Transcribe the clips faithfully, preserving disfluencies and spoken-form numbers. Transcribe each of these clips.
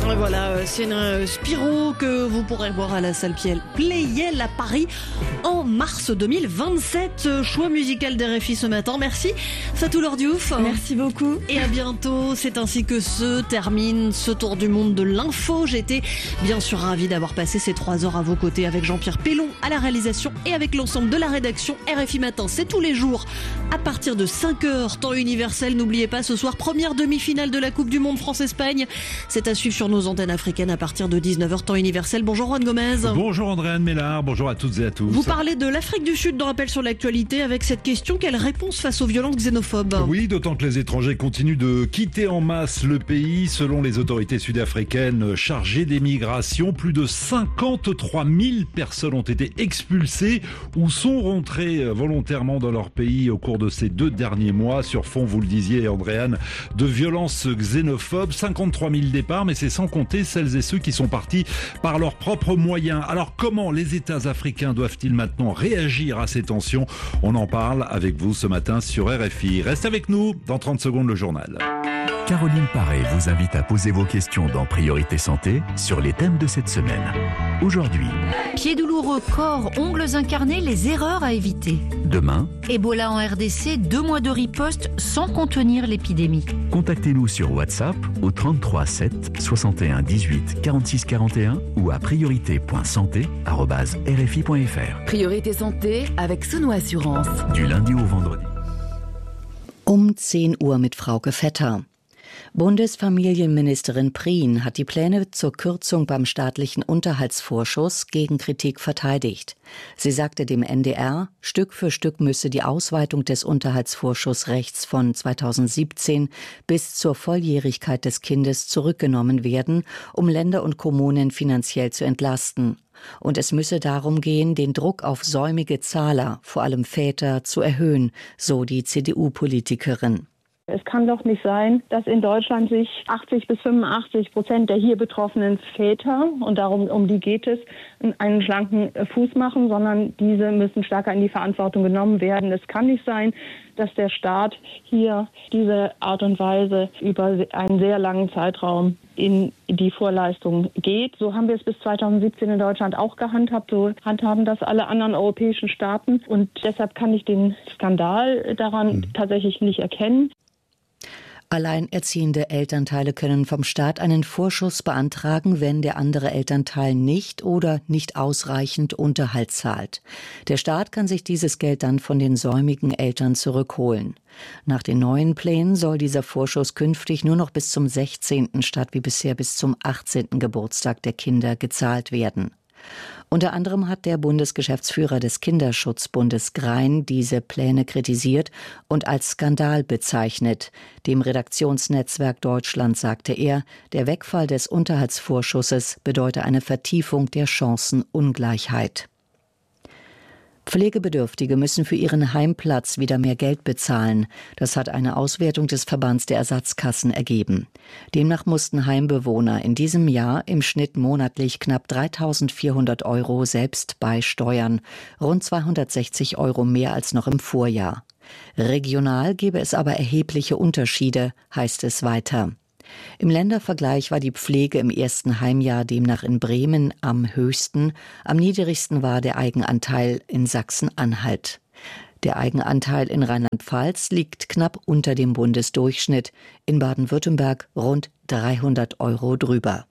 Voilà, c'est un Spirou que vous pourrez voir à la salle Pleyel à Paris en mars deux mille vingt-sept. Choix musical d'R F I ce matin. Merci Fatou Lordiouf. Merci beaucoup. Et à bientôt. C'est ainsi que se termine ce tour du monde de l'info. J'étais bien sûr ravie d'avoir passé ces trois heures à vos côtés avec Jean-Pierre Pellon à la réalisation et avec l'ensemble de la rédaction. R F I Matin, c'est tous les jours à partir de cinq heures, temps universel. N'oubliez pas, ce soir, première demi-finale de la Coupe du Monde France-Espagne. C'est à suivre sur nos antennes africaines à partir de dix-neuf heures, temps universel. Bonjour Juan Gomez. Bonjour Andréane Mélard, bonjour à toutes et à tous. Vous parlez de l'Afrique du Sud dans Rappel sur l'actualité avec cette question: quelle réponse face aux violences xénophobes? Oui, d'autant que les étrangers continuent de quitter en masse le pays. Selon les autorités sud-africaines chargées des migrations, plus de cinquante-trois mille personnes ont été expulsées ou sont rentrées volontairement dans leur pays au cours de ces deux derniers mois, sur fond, vous le disiez Andréane, de violences xénophobes. cinquante-trois mille départs, mais c'est sans compter celles et ceux qui sont partis par leurs propres moyens. Alors comment les États africains doivent-ils maintenant réagir à ces tensions? On en parle avec vous ce matin sur R F I. Reste avec nous, dans trente secondes le journal. Caroline Paré vous invite à poser vos questions dans Priorité Santé sur les thèmes de cette semaine. Aujourd'hui, pieds douloureux, corps, ongles incarnés, les erreurs à éviter. Demain, Ebola en R D C, deux mois de riposte sans contenir l'épidémie. Contactez-nous sur WhatsApp au trente-trois sept soixante et un dix-huit quarante-six quarante et un ou à priorité point santé arobase r f i point f r. Priorité Santé avec Sono Assurance. Du lundi au vendredi. Um zehn Uhr mit Frauke Vetter. Bundesfamilienministerin Prien hat die Pläne zur Kürzung beim staatlichen Unterhaltsvorschuss gegen Kritik verteidigt. Sie sagte dem N D R, Stück für Stück müsse die Ausweitung des Unterhaltssvorschussrechts von zweitausendsiebzehn bis zur Volljährigkeit des Kindes zurückgenommen werden, um Länder und Kommunen finanziell zu entlasten. Und es müsse darum gehen, den Druck auf säumige Zahler, vor allem Väter, zu erhöhen, so die C D U-Politikerin. Es kann doch nicht sein, dass in Deutschland sich achtzig bis fünfundachtzig Prozent der hier betroffenen Väter, und darum um die geht es, einen schlanken Fuß machen, sondern diese müssen stärker in die Verantwortung genommen werden. Es kann nicht sein, dass der Staat hier diese Art und Weise über einen sehr langen Zeitraum in die Vorleistung geht. So haben wir es bis zweitausendsiebzehn in Deutschland auch gehandhabt. So handhaben das alle anderen europäischen Staaten. Und deshalb kann ich den Skandal daran mhm. tatsächlich nicht erkennen. Alleinerziehende Elternteile können vom Staat einen Vorschuss beantragen, wenn der andere Elternteil nicht oder nicht ausreichend Unterhalt zahlt. Der Staat kann sich dieses Geld dann von den säumigen Eltern zurückholen. Nach den neuen Plänen soll dieser Vorschuss künftig nur noch bis zum sechzehnten statt wie bisher bis zum achtzehnten Geburtstag der Kinder gezahlt werden. Unter anderem hat der Bundesgeschäftsführer des Kinderschutzbundes Grein diese Pläne kritisiert und als Skandal bezeichnet. Dem Redaktionsnetzwerk Deutschland sagte er, der Wegfall des Unterhaltsvorschusses bedeute eine Vertiefung der Chancenungleichheit. Pflegebedürftige müssen für ihren Heimplatz wieder mehr Geld bezahlen. Das hat eine Auswertung des Verbands der Ersatzkassen ergeben. Demnach mussten Heimbewohner in diesem Jahr im Schnitt monatlich knapp dreitausendvierhundert Euro selbst beisteuern, rund zweihundertsechzig Euro mehr als noch im Vorjahr. Regional gebe es aber erhebliche Unterschiede, heißt es weiter. Im Ländervergleich war die Pflege im ersten Heimjahr demnach in Bremen am höchsten, am niedrigsten war der Eigenanteil in Sachsen-Anhalt. Der Eigenanteil in Rheinland-Pfalz liegt knapp unter dem Bundesdurchschnitt, in Baden-Württemberg rund dreihundert Euro drüber.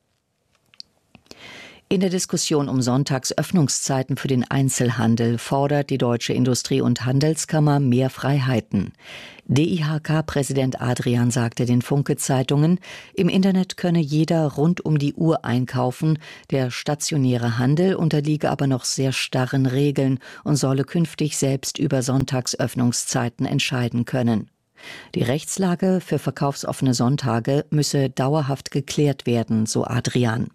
In der Diskussion um Sonntagsöffnungszeiten für den Einzelhandel fordert die Deutsche Industrie- und Handelskammer mehr Freiheiten. D I H K-Präsident Adrian sagte den Funke-Zeitungen, im Internet könne jeder rund um die Uhr einkaufen, der stationäre Handel unterliege aber noch sehr starren Regeln und solle künftig selbst über Sonntagsöffnungszeiten entscheiden können. Die Rechtslage für verkaufsoffene Sonntage müsse dauerhaft geklärt werden, so Adrian.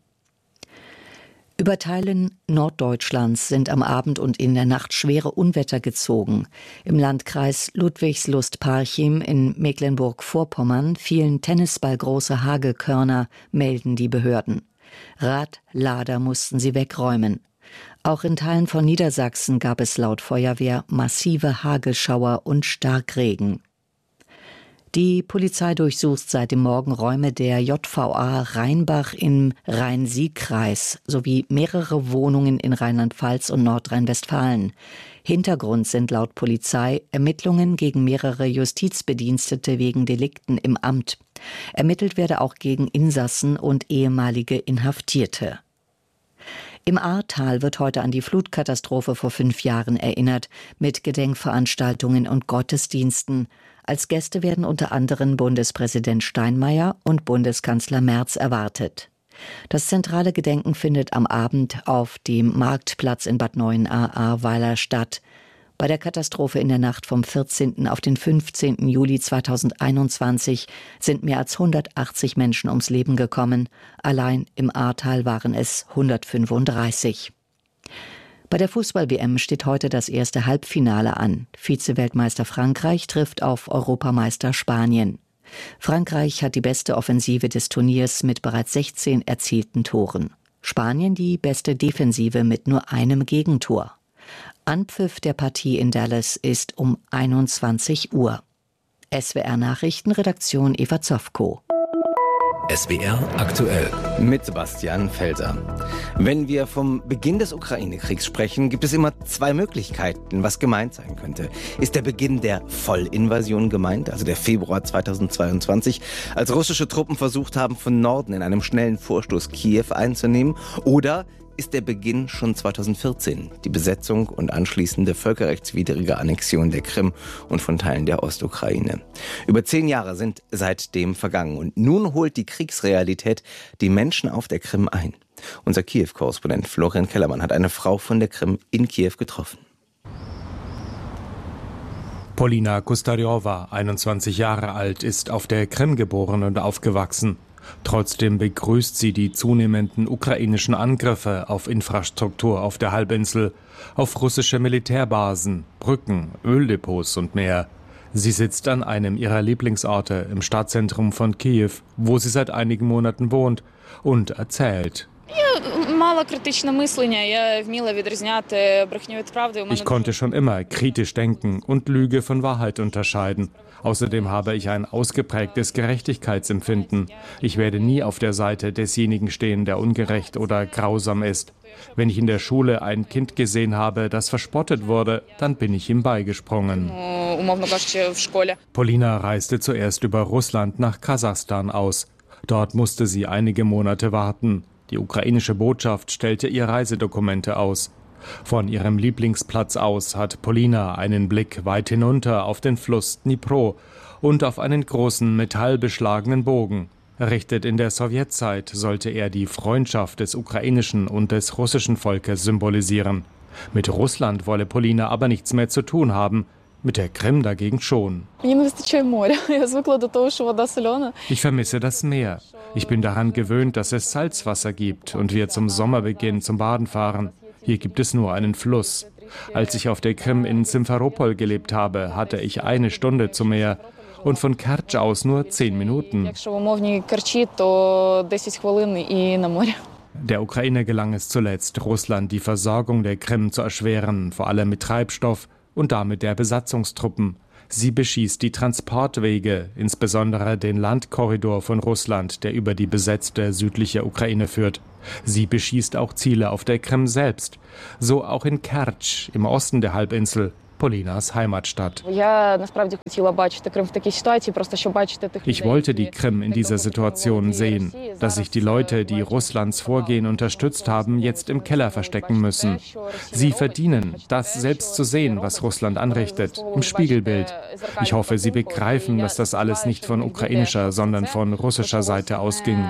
Über Teilen Norddeutschlands sind am Abend und in der Nacht schwere Unwetter gezogen. Im Landkreis Ludwigslust-Parchim in Mecklenburg-Vorpommern fielen tennisballgroße Hagelkörner, melden die Behörden. Radlader mussten sie wegräumen. Auch in Teilen von Niedersachsen gab es laut Feuerwehr massive Hagelschauer und Starkregen. Die Polizei durchsucht seit dem Morgen Räume der J V A Rheinbach im Rhein-Sieg-Kreis sowie mehrere Wohnungen in Rheinland-Pfalz und Nordrhein-Westfalen. Hintergrund sind laut Polizei Ermittlungen gegen mehrere Justizbedienstete wegen Delikten im Amt. Ermittelt werde auch gegen Insassen und ehemalige Inhaftierte. Im Ahrtal wird heute an die Flutkatastrophe vor fünf Jahren erinnert, mit Gedenkveranstaltungen und Gottesdiensten. Als Gäste werden unter anderem Bundespräsident Steinmeier und Bundeskanzler Merz erwartet. Das zentrale Gedenken findet am Abend auf dem Marktplatz in Bad Neuenahr-Ahrweiler statt. Bei der Katastrophe in der Nacht vom vierzehnten auf den fünfzehnten Juli zweitausendeinundzwanzig sind mehr als hundertachtzig Menschen ums Leben gekommen. Allein im Ahrtal waren es hundertfünfunddreißig. Bei der Fußball-W M steht heute das erste Halbfinale an. Vize-Weltmeister Frankreich trifft auf Europameister Spanien. Frankreich hat die beste Offensive des Turniers mit bereits sechzehn erzielten Toren. Spanien die beste Defensive mit nur einem Gegentor. Anpfiff der Partie in Dallas ist um einundzwanzig Uhr. S W R Nachrichtenredaktion Eva Zofko. S W R aktuell mit Sebastian Felser. Wenn wir vom Beginn des Ukraine-Kriegs sprechen, gibt es immer zwei Möglichkeiten, was gemeint sein könnte. Ist der Beginn der Vollinvasion gemeint, also der Februar zweitausendzweiundzwanzig, als russische Truppen versucht haben, von Norden in einem schnellen Vorstoß Kiew einzunehmen? Oder ist der Beginn schon zweitausendvierzehn, die Besetzung und anschließende völkerrechtswidrige Annexion der Krim und von Teilen der Ostukraine. Über zehn Jahre sind seitdem vergangen und nun holt die Kriegsrealität die Menschen auf der Krim ein. Unser Kiew-Korrespondent Florian Kellermann hat eine Frau von der Krim in Kiew getroffen. Polina Kustarjowa, einundzwanzig Jahre alt, ist auf der Krim geboren und aufgewachsen. Trotzdem begrüßt sie die zunehmenden ukrainischen Angriffe auf Infrastruktur auf der Halbinsel, auf russische Militärbasen, Brücken, Öldepots und mehr. Sie sitzt an einem ihrer Lieblingsorte im Stadtzentrum von Kiew, wo sie seit einigen Monaten wohnt, und erzählt. Ich konnte schon immer kritisch denken und Lüge von Wahrheit unterscheiden. Außerdem habe ich ein ausgeprägtes Gerechtigkeitsempfinden. Ich werde nie auf der Seite desjenigen stehen, der ungerecht oder grausam ist. Wenn ich in der Schule ein Kind gesehen habe, das verspottet wurde, dann bin ich ihm beigesprungen. Polina reiste zuerst über Russland nach Kasachstan aus. Dort musste sie einige Monate warten. Die ukrainische Botschaft stellte ihr Reisedokumente aus. Von ihrem Lieblingsplatz aus hat Polina einen Blick weit hinunter auf den Fluss Dnipro und auf einen großen metallbeschlagenen Bogen. Errichtet in der Sowjetzeit sollte er die Freundschaft des ukrainischen und des russischen Volkes symbolisieren. Mit Russland wolle Polina aber nichts mehr zu tun haben. Mit der Krim dagegen schon. Ich vermisse das Meer. Ich bin daran gewöhnt, dass es Salzwasser gibt und wir zum Sommerbeginn zum Baden fahren. Hier gibt es nur einen Fluss. Als ich auf der Krim in Simferopol gelebt habe, hatte ich eine Stunde zum Meer und von Kertsch aus nur zehn Minuten. Der Ukraine gelang es zuletzt, Russland die Versorgung der Krim zu erschweren, vor allem mit Treibstoff und damit der Besatzungstruppen. Sie beschießt die Transportwege, insbesondere den Landkorridor von Russland, der über die besetzte südliche Ukraine führt. Sie beschießt auch Ziele auf der Krim selbst, so auch in Kertsch im Osten der Halbinsel, Polinas Heimatstadt. Ich wollte die Krim in dieser Situation sehen, dass sich die Leute, die Russlands Vorgehen unterstützt haben, jetzt im Keller verstecken müssen. Sie verdienen, das selbst zu sehen, was Russland anrichtet, im Spiegelbild. Ich hoffe, sie begreifen, dass das alles nicht von ukrainischer, sondern von russischer Seite ausging.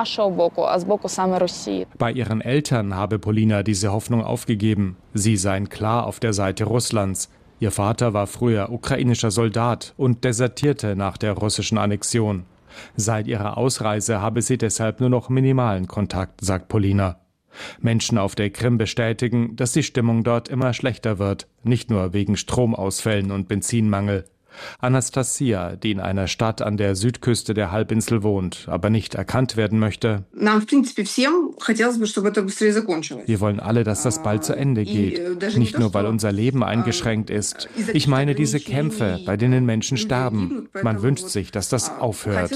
Bei ihren Eltern habe Polina diese Hoffnung aufgegeben. Sie seien klar auf der Seite Russlands. Ihr Vater war früher ukrainischer Soldat und desertierte nach der russischen Annexion. Seit ihrer Ausreise habe sie deshalb nur noch minimalen Kontakt, sagt Polina. Menschen auf der Krim bestätigen, dass die Stimmung dort immer schlechter wird, nicht nur wegen Stromausfällen und Benzinmangel. Anastasia, die in einer Stadt an der Südküste der Halbinsel wohnt, aber nicht erkannt werden möchte. Wir wollen alle, dass das bald zu Ende geht. Nicht nur, weil unser Leben eingeschränkt ist. Ich meine diese Kämpfe, bei denen Menschen sterben. Man wünscht sich, dass das aufhört.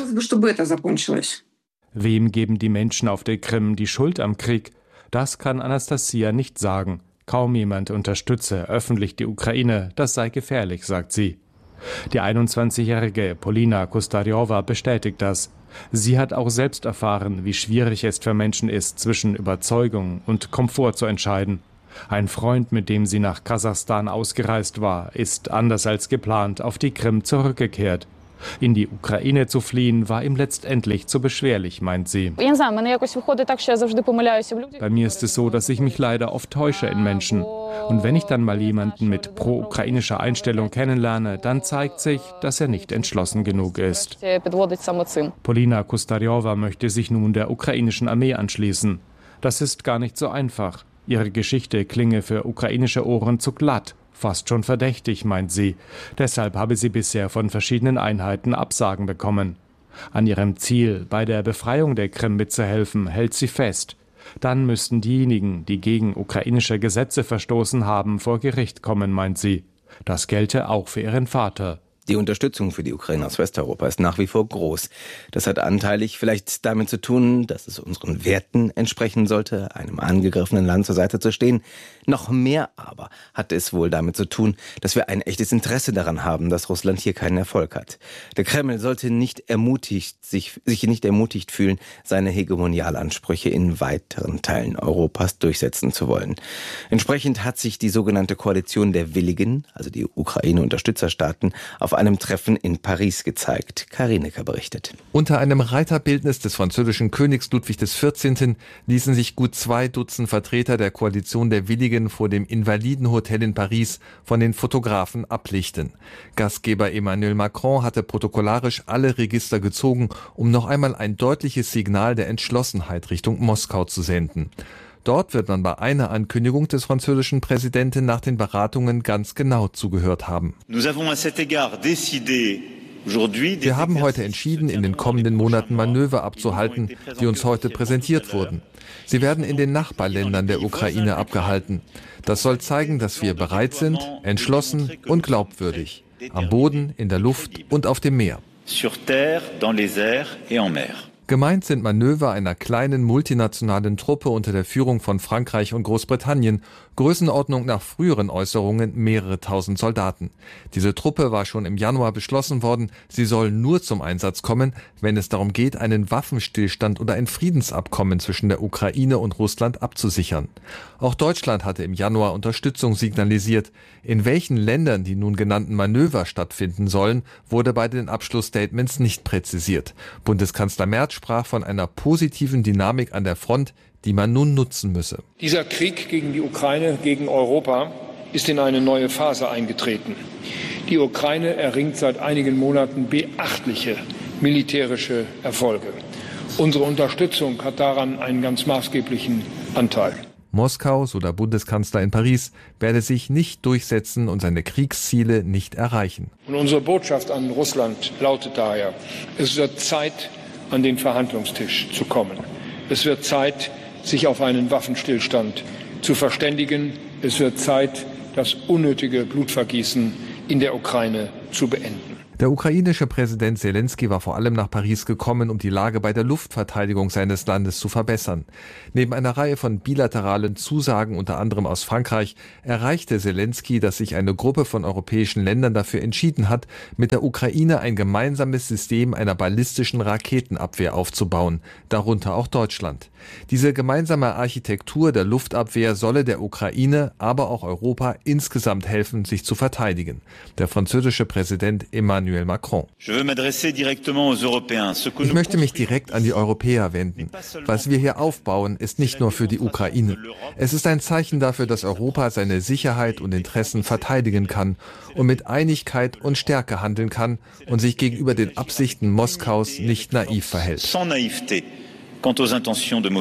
Wem geben die Menschen auf der Krim die Schuld am Krieg? Das kann Anastasia nicht sagen. Kaum jemand unterstütze öffentlich die Ukraine. Das sei gefährlich, sagt sie. Die einundzwanzigjährige Polina Kostarjowa bestätigt das. Sie hat auch selbst erfahren, wie schwierig es für Menschen ist, zwischen Überzeugung und Komfort zu entscheiden. Ein Freund, mit dem sie nach Kasachstan ausgereist war, ist anders als geplant auf die Krim zurückgekehrt. In die Ukraine zu fliehen, war ihm letztendlich zu beschwerlich, meint sie. Bei mir ist es so, dass ich mich leider oft täusche in Menschen. Und wenn ich dann mal jemanden mit pro-ukrainischer Einstellung kennenlerne, dann zeigt sich, dass er nicht entschlossen genug ist. Polina Kostarjowa möchte sich nun der ukrainischen Armee anschließen. Das ist gar nicht so einfach. Ihre Geschichte klinge für ukrainische Ohren zu glatt. Fast schon verdächtig, meint sie. Deshalb habe sie bisher von verschiedenen Einheiten Absagen bekommen. An ihrem Ziel, bei der Befreiung der Krim mitzuhelfen, hält sie fest. Dann müssten diejenigen, die gegen ukrainische Gesetze verstoßen haben, vor Gericht kommen, meint sie. Das gelte auch für ihren Vater. Die Unterstützung für die Ukraine aus Westeuropa ist nach wie vor groß. Das hat anteilig vielleicht damit zu tun, dass es unseren Werten entsprechen sollte, einem angegriffenen Land zur Seite zu stehen. Noch mehr aber hat es wohl damit zu tun, dass wir ein echtes Interesse daran haben, dass Russland hier keinen Erfolg hat. Der Kreml sollte nicht ermutigt, sich, sich nicht ermutigt fühlen, seine Hegemonialansprüche in weiteren Teilen Europas durchsetzen zu wollen. Entsprechend hat sich die sogenannte Koalition der Willigen, also die Ukraine-Unterstützerstaaten, auf einem Treffen in Paris gezeigt. Karineka berichtet. Unter einem Reiterbildnis des französischen Königs Ludwig der vierzehnte. ließen sich gut zwei Dutzend Vertreter der Koalition der Willigen vor dem Invalidenhotel in Paris von den Fotografen ablichten. Gastgeber Emmanuel Macron hatte protokollarisch alle Register gezogen, um noch einmal ein deutliches Signal der Entschlossenheit Richtung Moskau zu senden. Dort wird man bei einer Ankündigung des französischen Präsidenten nach den Beratungen ganz genau zugehört haben. Wir haben heute entschieden, in den kommenden Monaten Manöver abzuhalten, die uns heute präsentiert wurden. Sie werden in den Nachbarländern der Ukraine abgehalten. Das soll zeigen, dass wir bereit sind, entschlossen und glaubwürdig. Am Boden, in der Luft und auf dem Meer. Gemeint sind Manöver einer kleinen multinationalen Truppe unter der Führung von Frankreich und Großbritannien, Größenordnung nach früheren Äußerungen mehrere tausend Soldaten. Diese Truppe war schon im Januar beschlossen worden, sie soll nur zum Einsatz kommen, wenn es darum geht, einen Waffenstillstand oder ein Friedensabkommen zwischen der Ukraine und Russland abzusichern. Auch Deutschland hatte im Januar Unterstützung signalisiert. In welchen Ländern die nun genannten Manöver stattfinden sollen, wurde bei den Abschlussstatements nicht präzisiert. Bundeskanzler Merz sprach von einer positiven Dynamik an der Front, die man nun nutzen müsse. Dieser Krieg gegen die Ukraine, gegen Europa, ist in eine neue Phase eingetreten. Die Ukraine erringt seit einigen Monaten beachtliche militärische Erfolge. Unsere Unterstützung hat daran einen ganz maßgeblichen Anteil. Moskau, so der Bundeskanzler in Paris, werde sich nicht durchsetzen und seine Kriegsziele nicht erreichen. Und unsere Botschaft an Russland lautet daher: Es wird Zeit, an den Verhandlungstisch zu kommen. Es wird Zeit, sich auf einen Waffenstillstand zu verständigen. Es wird Zeit, das unnötige Blutvergießen in der Ukraine zu beenden. Der ukrainische Präsident Selenskyj war vor allem nach Paris gekommen, um die Lage bei der Luftverteidigung seines Landes zu verbessern. Neben einer Reihe von bilateralen Zusagen, unter anderem aus Frankreich, erreichte Selenskyj, dass sich eine Gruppe von europäischen Ländern dafür entschieden hat, mit der Ukraine ein gemeinsames System einer ballistischen Raketenabwehr aufzubauen, darunter auch Deutschland. Diese gemeinsame Architektur der Luftabwehr solle der Ukraine, aber auch Europa insgesamt helfen, sich zu verteidigen. Der französische Präsident Emmanuel Macron. Ich möchte mich direkt an die Europäer wenden. Was wir hier aufbauen, ist nicht nur für die Ukraine. Es ist ein Zeichen dafür, dass Europa seine Sicherheit und Interessen verteidigen kann und mit Einigkeit und Stärke handeln kann und sich gegenüber den Absichten Moskaus nicht naiv verhält. Quant aux intentions de Moscou.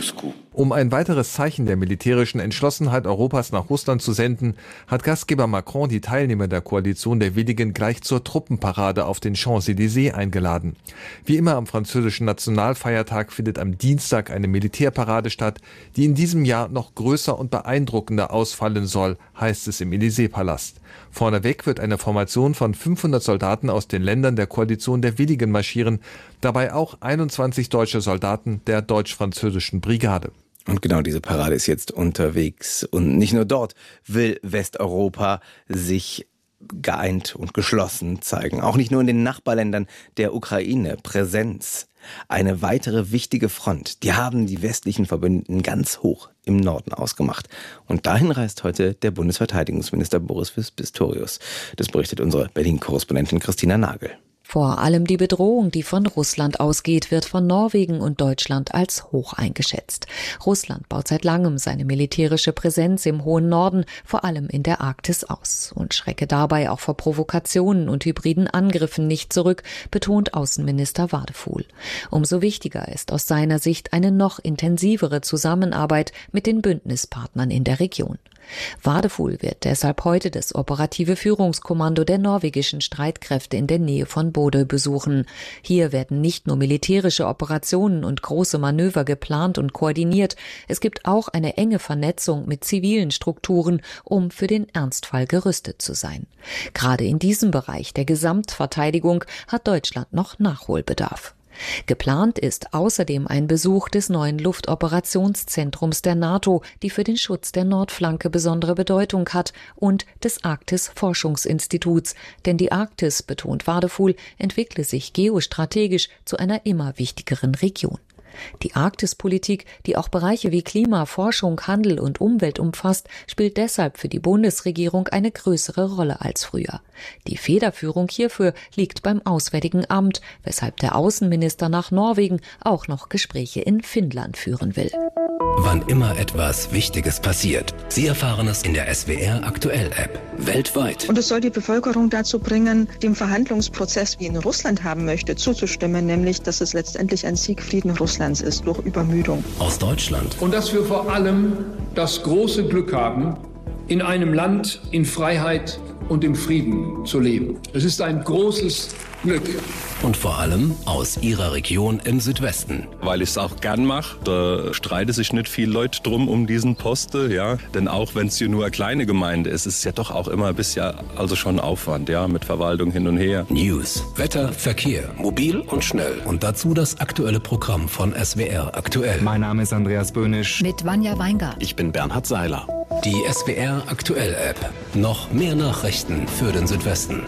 Um ein weiteres Zeichen der militärischen Entschlossenheit Europas nach Russland zu senden, hat Gastgeber Macron die Teilnehmer der Koalition der Willigen gleich zur Truppenparade auf den Champs-Élysées eingeladen. Wie immer am französischen Nationalfeiertag findet am Dienstag eine Militärparade statt, die in diesem Jahr noch größer und beeindruckender ausfallen soll, heißt es im Élysée-Palast. Vorneweg wird eine Formation von fünfhundert Soldaten aus den Ländern der Koalition der Willigen marschieren, dabei auch einundzwanzig deutsche Soldaten der deutsch-französischen Brigade. Und genau diese Parade ist jetzt unterwegs. Und nicht nur dort will Westeuropa sich geeint und geschlossen zeigen. Auch nicht nur in den Nachbarländern der Ukraine. Präsenz. Eine weitere wichtige Front. Die haben die westlichen Verbündeten ganz hoch im Norden ausgemacht. Und dahin reist heute der Bundesverteidigungsminister Boris Pistorius. Das berichtet unsere Berlin-Korrespondentin Christina Nagel. Vor allem die Bedrohung, die von Russland ausgeht, wird von Norwegen und Deutschland als hoch eingeschätzt. Russland baut seit langem seine militärische Präsenz im hohen Norden, vor allem in der Arktis, aus und schrecke dabei auch vor Provokationen und hybriden Angriffen nicht zurück, betont Außenminister Wadefuhl. Umso wichtiger ist aus seiner Sicht eine noch intensivere Zusammenarbeit mit den Bündnispartnern in der Region. Wadefuhl wird deshalb heute das operative Führungskommando der norwegischen Streitkräfte in der Nähe von Bodø besuchen. Hier werden nicht nur militärische Operationen und große Manöver geplant und koordiniert, es gibt auch eine enge Vernetzung mit zivilen Strukturen, um für den Ernstfall gerüstet zu sein. Gerade in diesem Bereich der Gesamtverteidigung hat Deutschland noch Nachholbedarf. Geplant ist außerdem ein Besuch des neuen Luftoperationszentrums der NATO, die für den Schutz der Nordflanke besondere Bedeutung hat, und des Arktis-Forschungsinstituts. Denn die Arktis, betont Wadefuhl, entwickle sich geostrategisch zu einer immer wichtigeren Region. Die Arktispolitik, die auch Bereiche wie Klima, Forschung, Handel und Umwelt umfasst, spielt deshalb für die Bundesregierung eine größere Rolle als früher. Die Federführung hierfür liegt beim Auswärtigen Amt, weshalb der Außenminister nach Norwegen auch noch Gespräche in Finnland führen will. Wann immer etwas Wichtiges passiert, Sie erfahren es in der S W R Aktuell App. Weltweit. Und es soll die Bevölkerung dazu bringen, dem Verhandlungsprozess, wie ihn Russland haben möchte, zuzustimmen, nämlich, dass es letztendlich ein Siegfrieden Russlands ist durch Übermüdung. Aus Deutschland. Und dass wir vor allem das große Glück haben, in einem Land in Freiheit und im Frieden zu leben. Es ist ein großes Glück. Und vor allem aus Ihrer Region im Südwesten. Weil ich es auch gern mache, da streiten sich nicht viele Leute drum um diesen Posten, ja. Denn auch wenn es hier nur eine kleine Gemeinde ist, ist es ja doch auch immer ein bisschen, also schon Aufwand, ja, mit Verwaltung hin und her. News, Wetter, Verkehr, mobil und schnell. Und dazu das aktuelle Programm von S W R Aktuell. Mein Name ist Andreas Böhnisch. Mit Vanja Weingart. Ich bin Bernhard Seiler. Die S W R Aktuell App. Noch mehr Nachrichten für den Südwesten.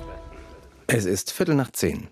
Es ist Viertel nach zehn.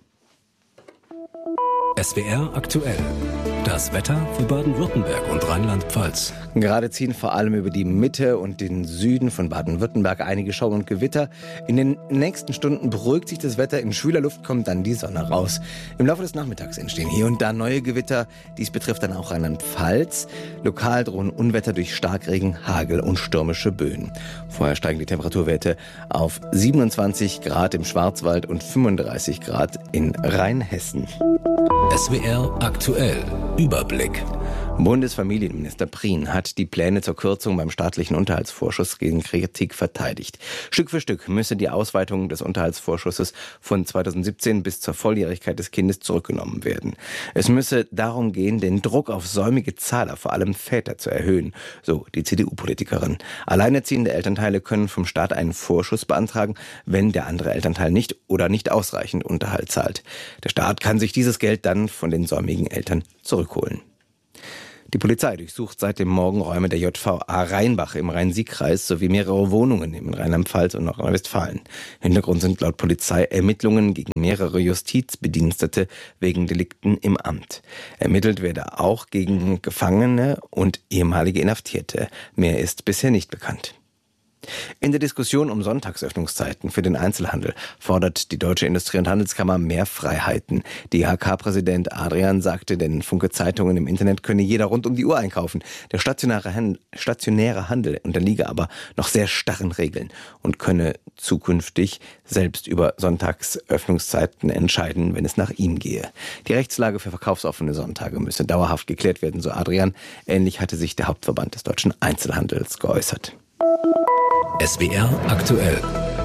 S W R Aktuell. Das Wetter für Baden-Württemberg und Rheinland-Pfalz. Gerade ziehen vor allem über die Mitte und den Süden von Baden-Württemberg einige Schauer und Gewitter. In den nächsten Stunden beruhigt sich das Wetter, in schwüler Luft kommt dann die Sonne raus. Im Laufe des Nachmittags entstehen hier und da neue Gewitter. Dies betrifft dann auch Rheinland-Pfalz. Lokal drohen Unwetter durch Starkregen, Hagel und stürmische Böen. Vorher steigen die Temperaturwerte auf siebenundzwanzig Grad im Schwarzwald und fünfunddreißig Grad in Rheinhessen. S W R Aktuell. Überblick. Bundesfamilienminister Prien hat die Pläne zur Kürzung beim staatlichen Unterhaltsvorschuss gegen Kritik verteidigt. Stück für Stück müsse die Ausweitung des Unterhaltsvorschusses von zweitausendsiebzehn bis zur Volljährigkeit des Kindes zurückgenommen werden. Es müsse darum gehen, den Druck auf säumige Zahler, vor allem Väter, zu erhöhen, so die C D U-Politikerin. Alleinerziehende Elternteile können vom Staat einen Vorschuss beantragen, wenn der andere Elternteil nicht oder nicht ausreichend Unterhalt zahlt. Der Staat kann sich dieses Geld dann von den säumigen Eltern zurückholen. Die Polizei durchsucht seit dem Morgen Räume der J V A Rheinbach im Rhein-Sieg-Kreis sowie mehrere Wohnungen in Rheinland-Pfalz und Nordrhein-Westfalen. Hintergrund sind laut Polizei Ermittlungen gegen mehrere Justizbedienstete wegen Delikten im Amt. Ermittelt werde auch gegen Gefangene und ehemalige Inhaftierte. Mehr ist bisher nicht bekannt. In der Diskussion um Sonntagsöffnungszeiten für den Einzelhandel fordert die Deutsche Industrie- und Handelskammer mehr Freiheiten. D I H K-Präsident Adrian sagte den Funke Zeitungen, im Internet könne jeder rund um die Uhr einkaufen. Der stationäre Handel, stationäre Handel unterliege aber noch sehr starren Regeln und könne zukünftig selbst über Sonntagsöffnungszeiten entscheiden, wenn es nach ihm gehe. Die Rechtslage für verkaufsoffene Sonntage müsse dauerhaft geklärt werden, so Adrian. Ähnlich hatte sich der Hauptverband des deutschen Einzelhandels geäußert. S W R aktuell.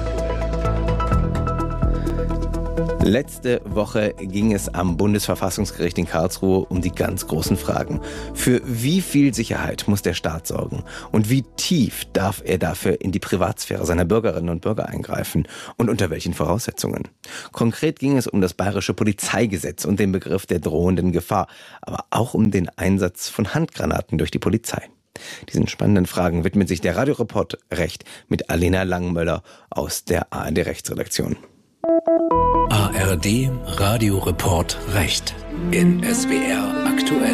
Letzte Woche ging es am Bundesverfassungsgericht in Karlsruhe um die ganz großen Fragen. Für wie viel Sicherheit muss der Staat sorgen? Und wie tief darf er dafür in die Privatsphäre seiner Bürgerinnen und Bürger eingreifen? Und unter welchen Voraussetzungen? Konkret ging es um das bayerische Polizeigesetz und den Begriff der drohenden Gefahr, aber auch um den Einsatz von Handgranaten durch die Polizei. Diesen spannenden Fragen widmet sich der Radioreport Recht mit Alena Langmöller aus der A R D-Rechtsredaktion. A R D Radioreport Recht in S W R aktuell.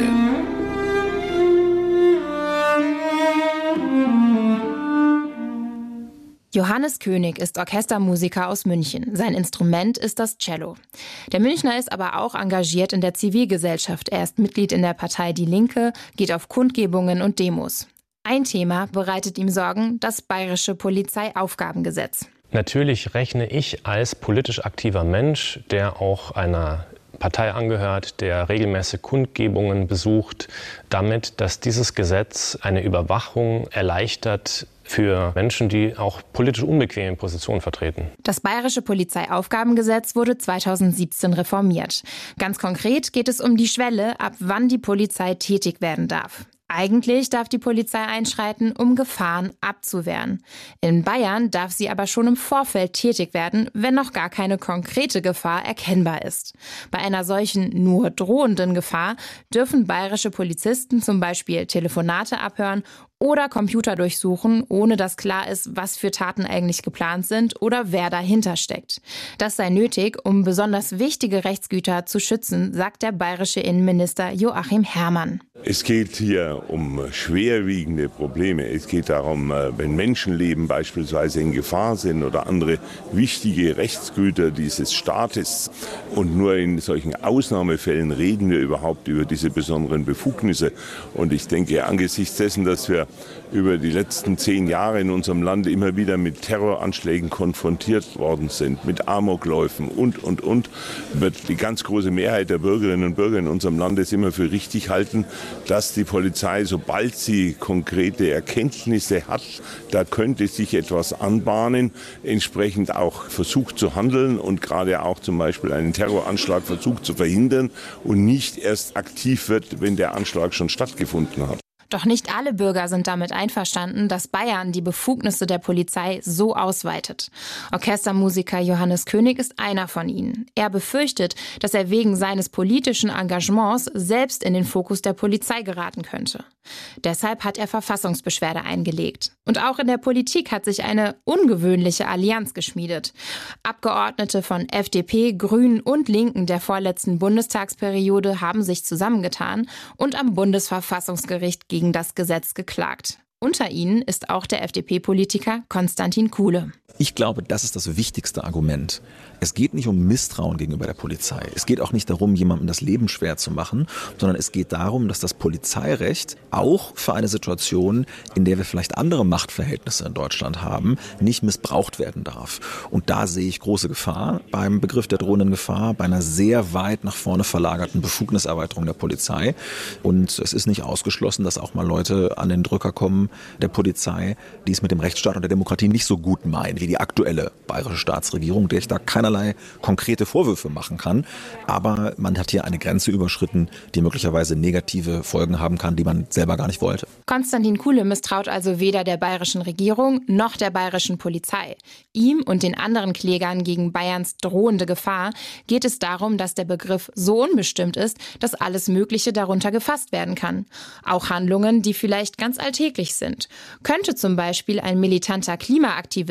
Johannes König ist Orchestermusiker aus München. Sein Instrument ist das Cello. Der Münchner ist aber auch engagiert in der Zivilgesellschaft. Er ist Mitglied in der Partei Die Linke, geht auf Kundgebungen und Demos. Ein Thema bereitet ihm Sorgen: das bayerische Polizeiaufgabengesetz. Natürlich rechne ich als politisch aktiver Mensch, der auch einer Partei angehört, der regelmäßig Kundgebungen besucht, damit, dass dieses Gesetz eine Überwachung erleichtert für Menschen, die auch politisch unbequeme Positionen vertreten. Das bayerische Polizeiaufgabengesetz wurde zweitausendsiebzehn reformiert. Ganz konkret geht es um die Schwelle, ab wann die Polizei tätig werden darf. Eigentlich darf die Polizei einschreiten, um Gefahren abzuwehren. In Bayern darf sie aber schon im Vorfeld tätig werden, wenn noch gar keine konkrete Gefahr erkennbar ist. Bei einer solchen nur drohenden Gefahr dürfen bayerische Polizisten zum Beispiel Telefonate abhören oder Computer durchsuchen, ohne dass klar ist, was für Taten eigentlich geplant sind oder wer dahinter steckt. Das sei nötig, um besonders wichtige Rechtsgüter zu schützen, sagt der bayerische Innenminister Joachim Herrmann. Es geht hier um schwerwiegende Probleme. Es geht darum, wenn Menschenleben beispielsweise in Gefahr sind oder andere wichtige Rechtsgüter dieses Staates. Und nur in solchen Ausnahmefällen reden wir überhaupt über diese besonderen Befugnisse. Und ich denke, angesichts dessen, dass wir über die letzten zehn Jahre in unserem Land immer wieder mit Terroranschlägen konfrontiert worden sind, mit Amokläufen und, und, und, wird die ganz große Mehrheit der Bürgerinnen und Bürger in unserem Land es immer für richtig halten, dass die Polizei, sobald sie konkrete Erkenntnisse hat, da könnte sich etwas anbahnen, entsprechend auch versucht zu handeln und gerade auch zum Beispiel einen Terroranschlag versucht zu verhindern und nicht erst aktiv wird, wenn der Anschlag schon stattgefunden hat. Doch nicht alle Bürger sind damit einverstanden, dass Bayern die Befugnisse der Polizei so ausweitet. Orchestermusiker Johannes König ist einer von ihnen. Er befürchtet, dass er wegen seines politischen Engagements selbst in den Fokus der Polizei geraten könnte. Deshalb hat er Verfassungsbeschwerde eingelegt. Und auch in der Politik hat sich eine ungewöhnliche Allianz geschmiedet. Abgeordnete von F D P, Grünen und Linken der vorletzten Bundestagsperiode haben sich zusammengetan und am Bundesverfassungsgericht gegen das Gesetz geklagt. Unter ihnen ist auch der F D P-Politiker Konstantin Kuhle. Ich glaube, das ist das wichtigste Argument. Es geht nicht um Misstrauen gegenüber der Polizei. Es geht auch nicht darum, jemandem das Leben schwer zu machen, sondern es geht darum, dass das Polizeirecht auch für eine Situation, in der wir vielleicht andere Machtverhältnisse in Deutschland haben, nicht missbraucht werden darf. Und da sehe ich große Gefahr beim Begriff der drohenden Gefahr, bei einer sehr weit nach vorne verlagerten Befugniserweiterung der Polizei. Und es ist nicht ausgeschlossen, dass auch mal Leute an den Drücker kommen der Polizei, die es mit dem Rechtsstaat und der Demokratie nicht so gut meinen wie die aktuelle bayerische Staatsregierung, der ich da keinerlei konkrete Vorwürfe machen kann. Aber man hat hier eine Grenze überschritten, die möglicherweise negative Folgen haben kann, die man selber gar nicht wollte. Konstantin Kuhle misstraut also weder der bayerischen Regierung noch der bayerischen Polizei. Ihm und den anderen Klägern gegen Bayerns drohende Gefahr geht es darum, dass der Begriff so unbestimmt ist, dass alles Mögliche darunter gefasst werden kann. Auch Handlungen, die vielleicht ganz alltäglich sind. Könnte zum Beispiel ein militanter Klimaaktivist um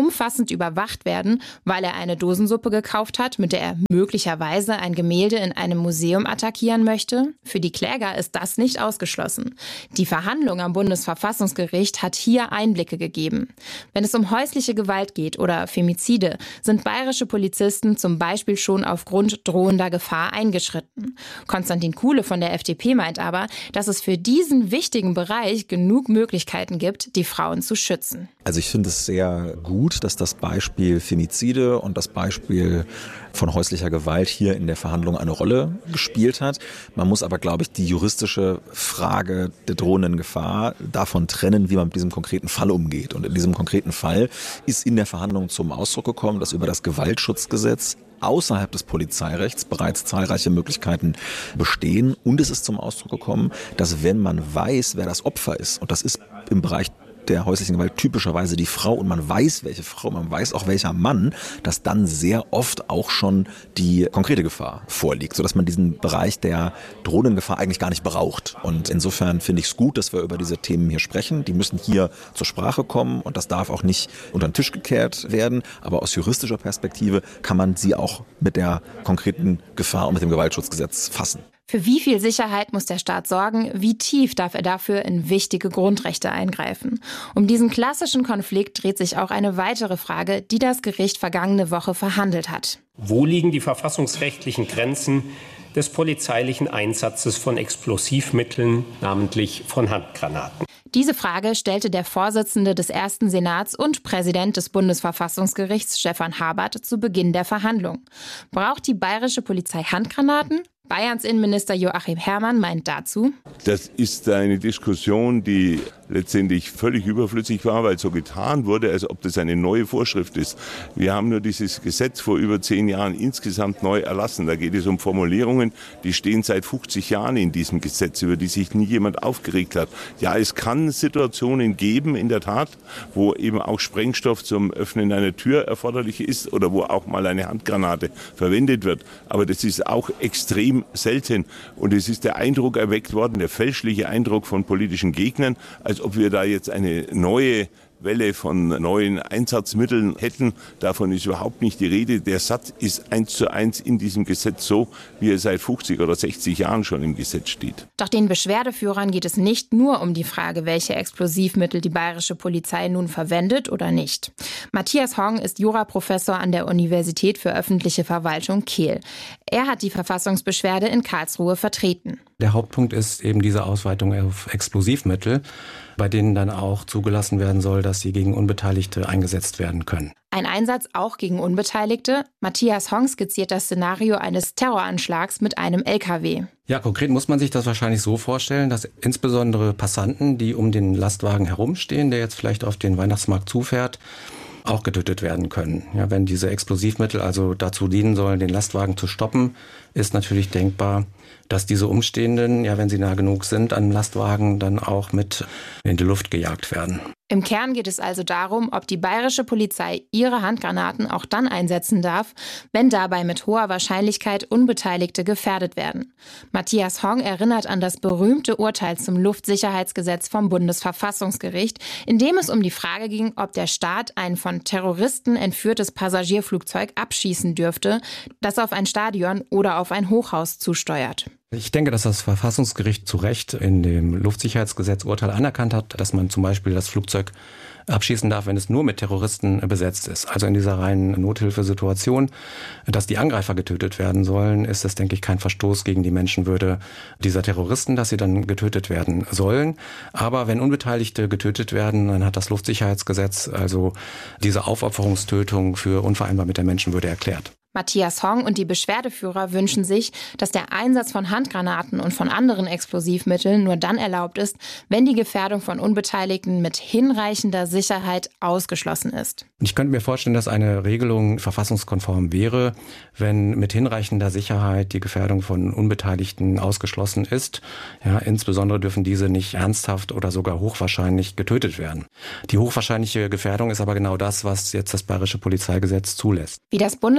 umfassend überwacht werden, weil er eine Dosensuppe gekauft hat, mit der er möglicherweise ein Gemälde in einem Museum attackieren möchte? Für die Kläger ist das nicht ausgeschlossen. Die Verhandlung am Bundesverfassungsgericht hat hier Einblicke gegeben. Wenn es um häusliche Gewalt geht oder Femizide, sind bayerische Polizisten zum Beispiel schon aufgrund drohender Gefahr eingeschritten. Konstantin Kuhle von der F D P meint aber, dass es für diesen wichtigen Bereich genug Möglichkeiten gibt, die Frauen zu schützen. Also ich finde es sehr gut, dass das Beispiel Femizide und das Beispiel von häuslicher Gewalt hier in der Verhandlung eine Rolle gespielt hat. Man muss aber, glaube ich, die juristische Frage der drohenden Gefahr davon trennen, wie man mit diesem konkreten Fall umgeht. Und in diesem konkreten Fall ist in der Verhandlung zum Ausdruck gekommen, dass über das Gewaltschutzgesetz außerhalb des Polizeirechts bereits zahlreiche Möglichkeiten bestehen. Und es ist zum Ausdruck gekommen, dass wenn man weiß, wer das Opfer ist, und das ist im Bereich der häuslichen Gewalt typischerweise die Frau und man weiß, welche Frau, man weiß auch welcher Mann, dass dann sehr oft auch schon die konkrete Gefahr vorliegt, sodass man diesen Bereich der drohenden Gefahr eigentlich gar nicht braucht. Und insofern finde ich es gut, dass wir über diese Themen hier sprechen. Die müssen hier zur Sprache kommen und das darf auch nicht unter den Tisch gekehrt werden. Aber aus juristischer Perspektive kann man sie auch mit der konkreten Gefahr und mit dem Gewaltschutzgesetz fassen. Für wie viel Sicherheit muss der Staat sorgen? Wie tief darf er dafür in wichtige Grundrechte eingreifen? Um diesen klassischen Konflikt dreht sich auch eine weitere Frage, die das Gericht vergangene Woche verhandelt hat. Wo liegen die verfassungsrechtlichen Grenzen des polizeilichen Einsatzes von Explosivmitteln, namentlich von Handgranaten? Diese Frage stellte der Vorsitzende des ersten Senats und Präsident des Bundesverfassungsgerichts Stefan Habert zu Beginn der Verhandlung. Braucht die bayerische Polizei Handgranaten? Bayerns Innenminister Joachim Herrmann meint dazu: Das ist eine Diskussion, die letztendlich völlig überflüssig war, weil so getan wurde, als ob das eine neue Vorschrift ist. Wir haben nur dieses Gesetz vor über zehn Jahren insgesamt neu erlassen. Da geht es um Formulierungen, die stehen seit fünfzig Jahren in diesem Gesetz, über die sich nie jemand aufgeregt hat. Ja, es kann Situationen geben, in der Tat, wo eben auch Sprengstoff zum Öffnen einer Tür erforderlich ist oder wo auch mal eine Handgranate verwendet wird. Aber das ist auch extrem selten. Und es ist der Eindruck erweckt worden, der fälschliche Eindruck von politischen Gegnern, als ob wir da jetzt eine neue Welle von neuen Einsatzmitteln hätten. Davon ist überhaupt nicht die Rede. Der Satz ist eins zu eins in diesem Gesetz so, wie er seit fünfzig oder sechzig Jahren schon im Gesetz steht. Doch den Beschwerdeführern geht es nicht nur um die Frage, welche Explosivmittel die bayerische Polizei nun verwendet oder nicht. Matthias Hong ist Juraprofessor an der Universität für öffentliche Verwaltung Kehl. Er hat die Verfassungsbeschwerde in Karlsruhe vertreten. Der Hauptpunkt ist eben diese Ausweitung auf Explosivmittel, bei denen dann auch zugelassen werden soll, dass sie gegen Unbeteiligte eingesetzt werden können. Ein Einsatz auch gegen Unbeteiligte? Matthias Hong skizziert das Szenario eines Terroranschlags mit einem L K W. Ja, konkret muss man sich das wahrscheinlich so vorstellen, dass insbesondere Passanten, die um den Lastwagen herumstehen, der jetzt vielleicht auf den Weihnachtsmarkt zufährt, auch getötet werden können. Ja, wenn diese Explosivmittel also dazu dienen sollen, den Lastwagen zu stoppen, ist natürlich denkbar, dass diese Umstehenden, ja, wenn sie nah genug sind an dem Lastwagen, dann auch mit in die Luft gejagt werden. Im Kern geht es also darum, ob die bayerische Polizei ihre Handgranaten auch dann einsetzen darf, wenn dabei mit hoher Wahrscheinlichkeit Unbeteiligte gefährdet werden. Matthias Hong erinnert an das berühmte Urteil zum Luftsicherheitsgesetz vom Bundesverfassungsgericht, in dem es um die Frage ging, ob der Staat ein von Terroristen entführtes Passagierflugzeug abschießen dürfte, das auf ein Stadion oder auf ein Hochhaus zusteuert. Ich denke, dass das Verfassungsgericht zu Recht in dem Luftsicherheitsgesetz Urteil anerkannt hat, dass man zum Beispiel das Flugzeug abschießen darf, wenn es nur mit Terroristen besetzt ist. Also in dieser reinen Nothilfesituation, dass die Angreifer getötet werden sollen, ist es, denke ich, kein Verstoß gegen die Menschenwürde dieser Terroristen, dass sie dann getötet werden sollen. Aber wenn Unbeteiligte getötet werden, dann hat das Luftsicherheitsgesetz also diese Aufopferungstötung für unvereinbar mit der Menschenwürde erklärt. Matthias Hong und die Beschwerdeführer wünschen sich, dass der Einsatz von Handgranaten und von anderen Explosivmitteln nur dann erlaubt ist, wenn die Gefährdung von Unbeteiligten mit hinreichender Sicherheit ausgeschlossen ist. Ich könnte mir vorstellen, dass eine Regelung verfassungskonform wäre, wenn mit hinreichender Sicherheit die Gefährdung von Unbeteiligten ausgeschlossen ist. Ja, insbesondere dürfen diese nicht ernsthaft oder sogar hochwahrscheinlich getötet werden. Die hochwahrscheinliche Gefährdung ist aber genau das, was jetzt das Bayerische Polizeigesetz zulässt. Wie das Bundesverfassungsgericht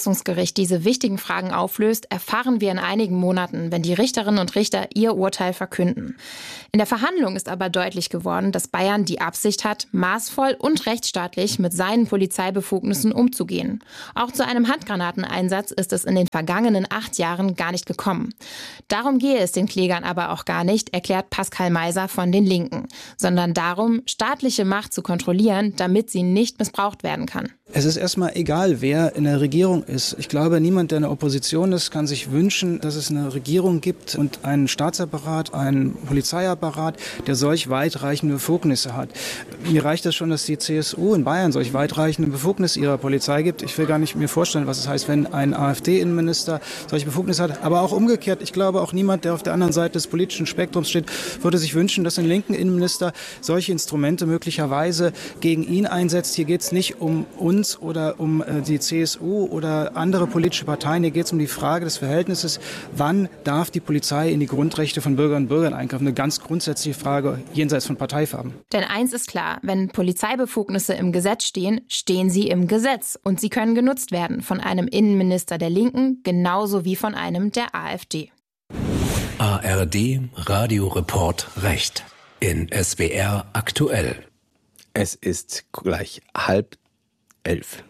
Bundesverfassungsgericht diese wichtigen Fragen auflöst, erfahren wir in einigen Monaten, wenn die Richterinnen und Richter ihr Urteil verkünden. In der Verhandlung ist aber deutlich geworden, dass Bayern die Absicht hat, maßvoll und rechtsstaatlich mit seinen Polizeibefugnissen umzugehen. Auch zu einem Handgranateneinsatz ist es in den vergangenen acht Jahren gar nicht gekommen. Darum gehe es den Klägern aber auch gar nicht, erklärt Pascal Meiser von den Linken, sondern darum, staatliche Macht zu kontrollieren, damit sie nicht missbraucht werden kann. Es ist erstmal egal, wer in der Regierung ist. Ich glaube, niemand, der in der Opposition ist, kann sich wünschen, dass es eine Regierung gibt und einen Staatsapparat, einen Polizeiapparat, der solch weitreichende Befugnisse hat. Mir reicht es schon, dass die C S U in Bayern solch weitreichende Befugnisse ihrer Polizei gibt. Ich will gar nicht mir vorstellen, was es heißt, wenn ein AfD-Innenminister solche Befugnisse hat. Aber auch umgekehrt, ich glaube, auch niemand, der auf der anderen Seite des politischen Spektrums steht, würde sich wünschen, dass ein linken Innenminister solche Instrumente möglicherweise gegen ihn einsetzt. Hier geht es nicht um uns oder um die C S U oder andere politische Parteien. Hier geht es um die Frage des Verhältnisses, wann darf die Polizei in die Grundrechte von Bürgerinnen und Bürgern eingreifen. Eine ganz grundsätzliche Frage jenseits von Parteifarben. Denn eins ist klar, wenn Polizeibefugnisse im Gesetz stehen, stehen sie im Gesetz. Und sie können genutzt werden von einem Innenminister der Linken, genauso wie von einem der AfD. A R D Radioreport Recht in S W R aktuell. Es ist gleich halb elf.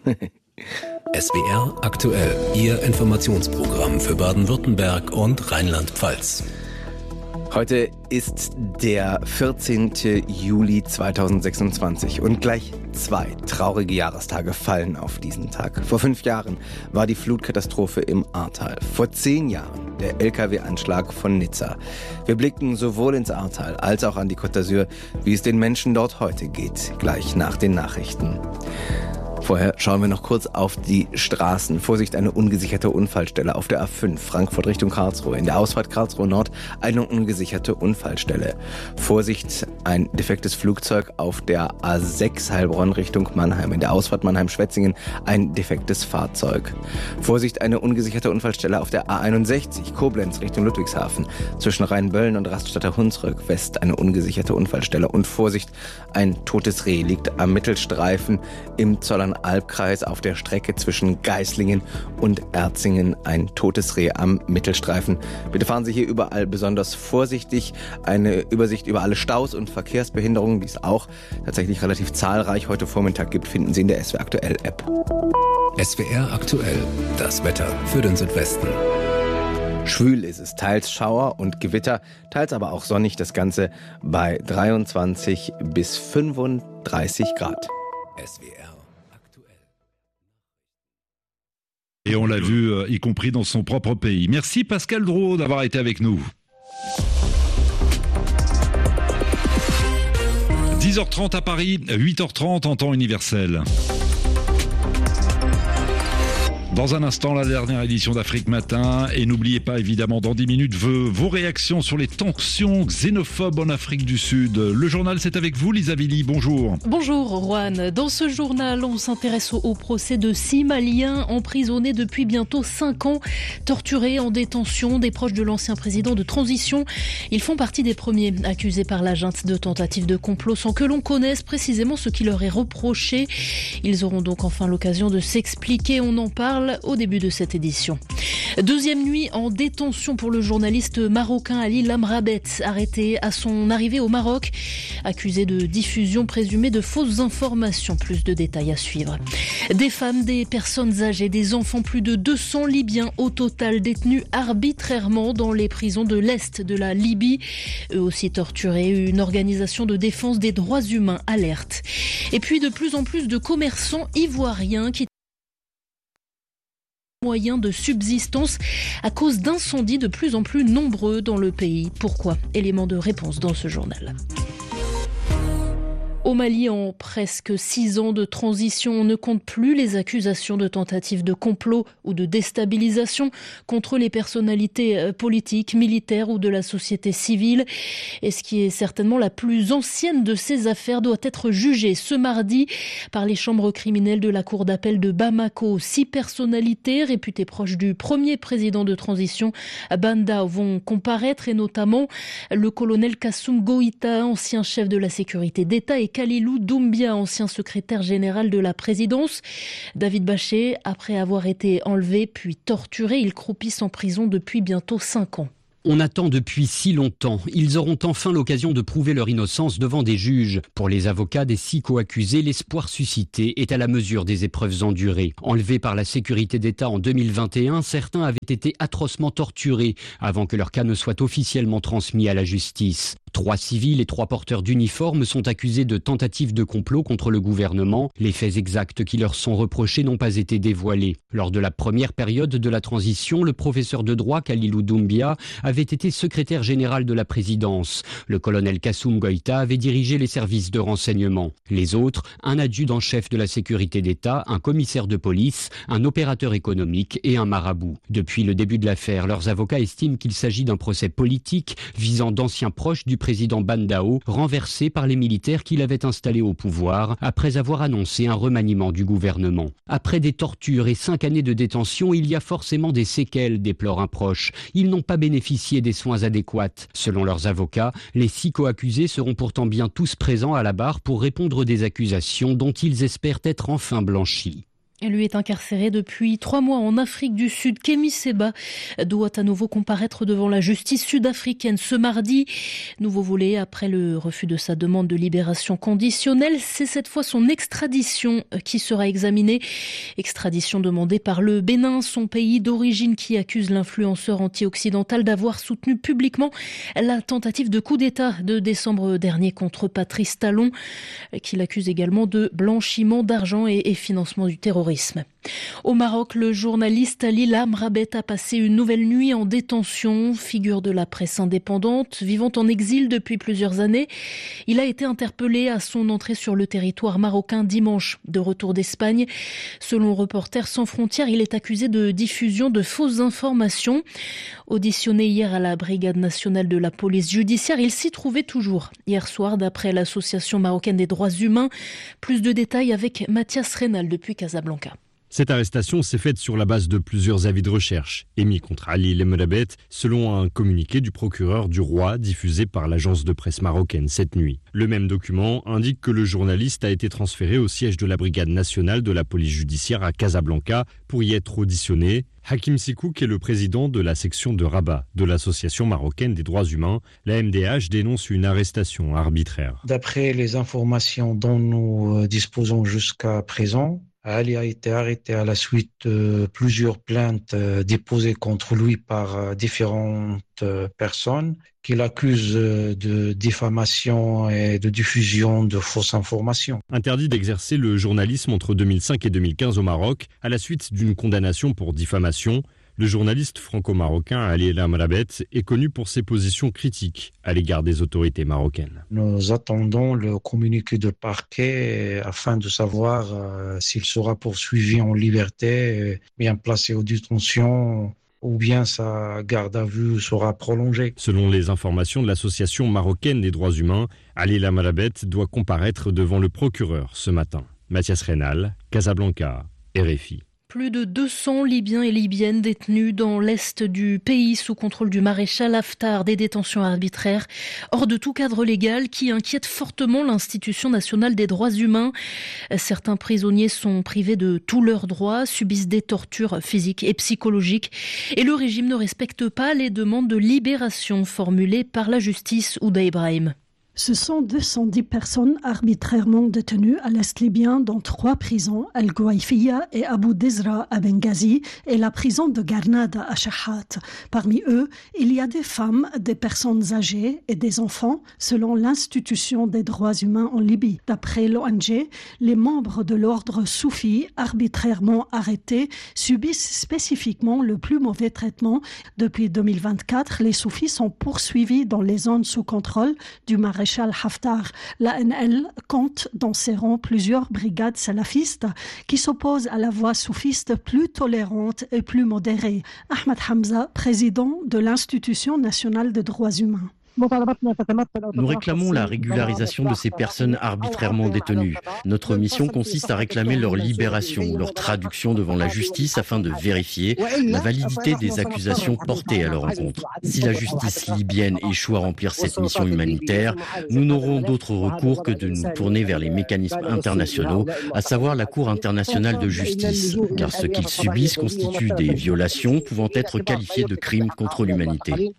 S W R aktuell, Ihr Informationsprogramm für Baden-Württemberg und Rheinland-Pfalz. Heute ist der vierzehnten Juli zweitausendsechsundzwanzig und gleich zwei traurige Jahrestage fallen auf diesen Tag. Vor fünf Jahren war die Flutkatastrophe im Ahrtal. Vor zehn Jahren der L K W-Anschlag von Nizza. Wir blicken sowohl ins Ahrtal als auch an die Côte d'Azur, wie es den Menschen dort heute geht, gleich nach den Nachrichten. Vorher schauen wir noch kurz auf die Straßen. Vorsicht, eine ungesicherte Unfallstelle auf der A fünf, Frankfurt Richtung Karlsruhe. In der Ausfahrt Karlsruhe Nord eine ungesicherte Unfallstelle. Vorsicht, ein defektes Flugzeug auf der A sechs, Heilbronn Richtung Mannheim. In der Ausfahrt Mannheim-Schwetzingen ein defektes Fahrzeug. Vorsicht, eine ungesicherte Unfallstelle auf der A einundsechzig, Koblenz Richtung Ludwigshafen. Zwischen Rheinböllen und Raststätter Hunsrück West eine ungesicherte Unfallstelle. Und Vorsicht, ein totes Reh liegt am Mittelstreifen im Zollern Albkreis auf der Strecke zwischen Geislingen und Erzingen. Ein totes Reh am Mittelstreifen. Bitte fahren Sie hier überall besonders vorsichtig. Eine Übersicht über alle Staus und Verkehrsbehinderungen, die es auch tatsächlich relativ zahlreich heute Vormittag gibt, finden Sie in der S W R Aktuell App. S W R Aktuell, das Wetter für den Südwesten. Schwül ist es, teils Schauer und Gewitter, teils aber auch sonnig, das Ganze bei dreiundzwanzig bis fünfunddreißig Grad. S W R. Et on l'a vu, euh, y compris dans son propre pays. Merci Pascal Draud d'avoir été avec nous. dix heures trente à Paris, huit heures trente en temps universel. Dans un instant, la dernière édition d'Afrique Matin. Et n'oubliez pas, évidemment, dans dix minutes, vos, vos réactions sur les tensions xénophobes en Afrique du Sud. Le journal, c'est avec vous, Lisa Billy. Bonjour. Bonjour, Juan. Dans ce journal, on s'intéresse au, au procès de six Maliens emprisonnés depuis bientôt cinq ans, torturés en détention, des proches de l'ancien président de transition. Ils font partie des premiers accusés par la junte de tentative de complot sans que l'on connaisse précisément ce qui leur est reproché. Ils auront donc enfin l'occasion de s'expliquer. On en parle au début de cette édition. Deuxième nuit en détention pour le journaliste marocain Ali Lamrabet, arrêté à son arrivée au Maroc, accusé de diffusion présumée de fausses informations. Plus de détails à suivre. Des femmes, des personnes âgées, des enfants, plus de deux cents Libyens au total détenus arbitrairement dans les prisons de l'Est de la Libye. Eux aussi torturés, une organisation de défense des droits humains alerte. Et puis de plus en plus de commerçants ivoiriens qui moyens de subsistance à cause d'incendies de plus en plus nombreux dans le pays. Pourquoi ? Élément de réponse dans ce journal. Au Mali, en presque six ans de transition, on ne compte plus les accusations de tentatives de complot ou de déstabilisation contre les personnalités politiques, militaires ou de la société civile. Et ce qui est certainement la plus ancienne de ces affaires doit être jugée ce mardi par les chambres criminelles de la cour d'appel de Bamako. Six personnalités réputées proches du premier président de transition, Banda, vont comparaître, et notamment le colonel Kassoum Goïta, ancien chef de la sécurité d'État, et Khalilou Doumbia, ancien secrétaire général de la présidence. David Bachet, après avoir été enlevé puis torturé, il croupisse en prison depuis bientôt cinq ans. On attend depuis si longtemps. Ils auront enfin l'occasion de prouver leur innocence devant des juges. Pour les avocats des six co-accusés, l'espoir suscité est à la mesure des épreuves endurées. Enlevés par la sécurité d'État en deux mille vingt et un, certains avaient été atrocement torturés avant que leur cas ne soit officiellement transmis à la justice. Trois civils et trois porteurs d'uniformes sont accusés de tentative de complot contre le gouvernement. Les faits exacts qui leur sont reprochés n'ont pas été dévoilés. Lors de la première période de la transition, le professeur de droit Khalilou Doumbia avait été secrétaire général de la présidence. Le colonel Kassoum Goïta avait dirigé les services de renseignement. Les autres, un adjudant-chef de la sécurité d'État, un commissaire de police, un opérateur économique et un marabout. Depuis le début de l'affaire, leurs avocats estiment qu'il s'agit d'un procès politique visant d'anciens proches du président Ban Dao, renversé par les militaires qui l'avaient installé au pouvoir après avoir annoncé un remaniement du gouvernement. Après des tortures et cinq années de détention, il y a forcément des séquelles, déplore un proche. Ils n'ont pas bénéficié des soins adéquats. Selon leurs avocats, les six co-accusés seront pourtant bien tous présents à la barre pour répondre des accusations dont ils espèrent être enfin blanchis. Lui est incarcéré depuis trois mois en Afrique du Sud. Kémy Séba doit à nouveau comparaître devant la justice sud-africaine ce mardi. Nouveau volet après le refus de sa demande de libération conditionnelle. C'est cette fois son extradition qui sera examinée. Extradition demandée par le Bénin, son pays d'origine, qui accuse l'influenceur anti-occidental d'avoir soutenu publiquement la tentative de coup d'État de décembre dernier contre Patrice Talon, qui l'accuse également de blanchiment d'argent et, et financement du terrorisme. Au Maroc, le journaliste Ali Lamrabet a passé une nouvelle nuit en détention. Figure de la presse indépendante, vivant en exil depuis plusieurs années, il a été interpellé à son entrée sur le territoire marocain dimanche, de retour d'Espagne. Selon Reporters sans frontières, il est accusé de diffusion de fausses informations. Auditionné hier à la Brigade nationale de la police judiciaire, il s'y trouvait toujours hier soir, d'après l'Association marocaine des droits humains. Plus de détails avec Mathias Reynal depuis Casablanca. Cette arrestation s'est faite sur la base de plusieurs avis de recherche émis contre Ali Lamrabet, selon un communiqué du procureur du roi diffusé par l'agence de presse marocaine cette nuit. Le même document indique que le journaliste a été transféré au siège de la Brigade nationale de la police judiciaire à Casablanca pour y être auditionné. Hakim Sikouk est le président de la section de Rabat de l'Association marocaine des droits humains. La M D H dénonce une arrestation arbitraire. D'après les informations dont nous disposons jusqu'à présent, Ali a été arrêté à la suite de plusieurs plaintes déposées contre lui par différentes personnes qui l'accusent de diffamation et de diffusion de fausses informations. Interdit d'exercer le journalisme entre deux mille cinq et deux mille quinze au Maroc, à la suite d'une condamnation pour diffamation, le journaliste franco-marocain Ali Lamrabet est connu pour ses positions critiques à l'égard des autorités marocaines. Nous attendons le communiqué de parquet afin de savoir euh, s'il sera poursuivi en liberté, bien placé en détention, ou bien sa garde à vue sera prolongée. Selon les informations de l'Association marocaine des droits humains, Ali Lamrabet doit comparaître devant le procureur ce matin. Mathias Reynal, Casablanca, R F I. Plus de deux cents Libyens et Libyennes détenus dans l'est du pays sous contrôle du maréchal Haftar, des détentions arbitraires hors de tout cadre légal qui inquiètent fortement l'Institution nationale des droits humains. Certains prisonniers sont privés de tous leurs droits, subissent des tortures physiques et psychologiques et le régime ne respecte pas les demandes de libération formulées par la justice. Ouda Ibrahim. Ce sont deux cent dix personnes arbitrairement détenues à l'Est libyen dans trois prisons, Al-Gouaïfiya et Abu Dizra à Benghazi et la prison de Garnada à Shahat. Parmi eux, il y a des femmes, des personnes âgées et des enfants, selon l'Institution des droits humains en Libye. D'après l'O N G, les membres de l'ordre soufi arbitrairement arrêtés subissent spécifiquement le plus mauvais traitement. Depuis deux mille vingt-quatre, les soufis sont poursuivis dans les zones sous contrôle du maréchal Haftar. L'A N L compte dans ses rangs plusieurs brigades salafistes qui s'opposent à la voie soufiste plus tolérante et plus modérée. Ahmed Hamza, président de l'Institution nationale des droits humains. Nous réclamons la régularisation de ces personnes arbitrairement détenues. Notre mission consiste à réclamer leur libération, leur traduction devant la justice afin de vérifier la validité des accusations portées à leur encontre. Si la justice libyenne échoue à remplir cette mission humanitaire, nous n'aurons d'autre recours que de nous tourner vers les mécanismes internationaux, à savoir la Cour internationale de justice, car ce qu'ils subissent constitue des violations pouvant être qualifiées de crimes contre l'humanité.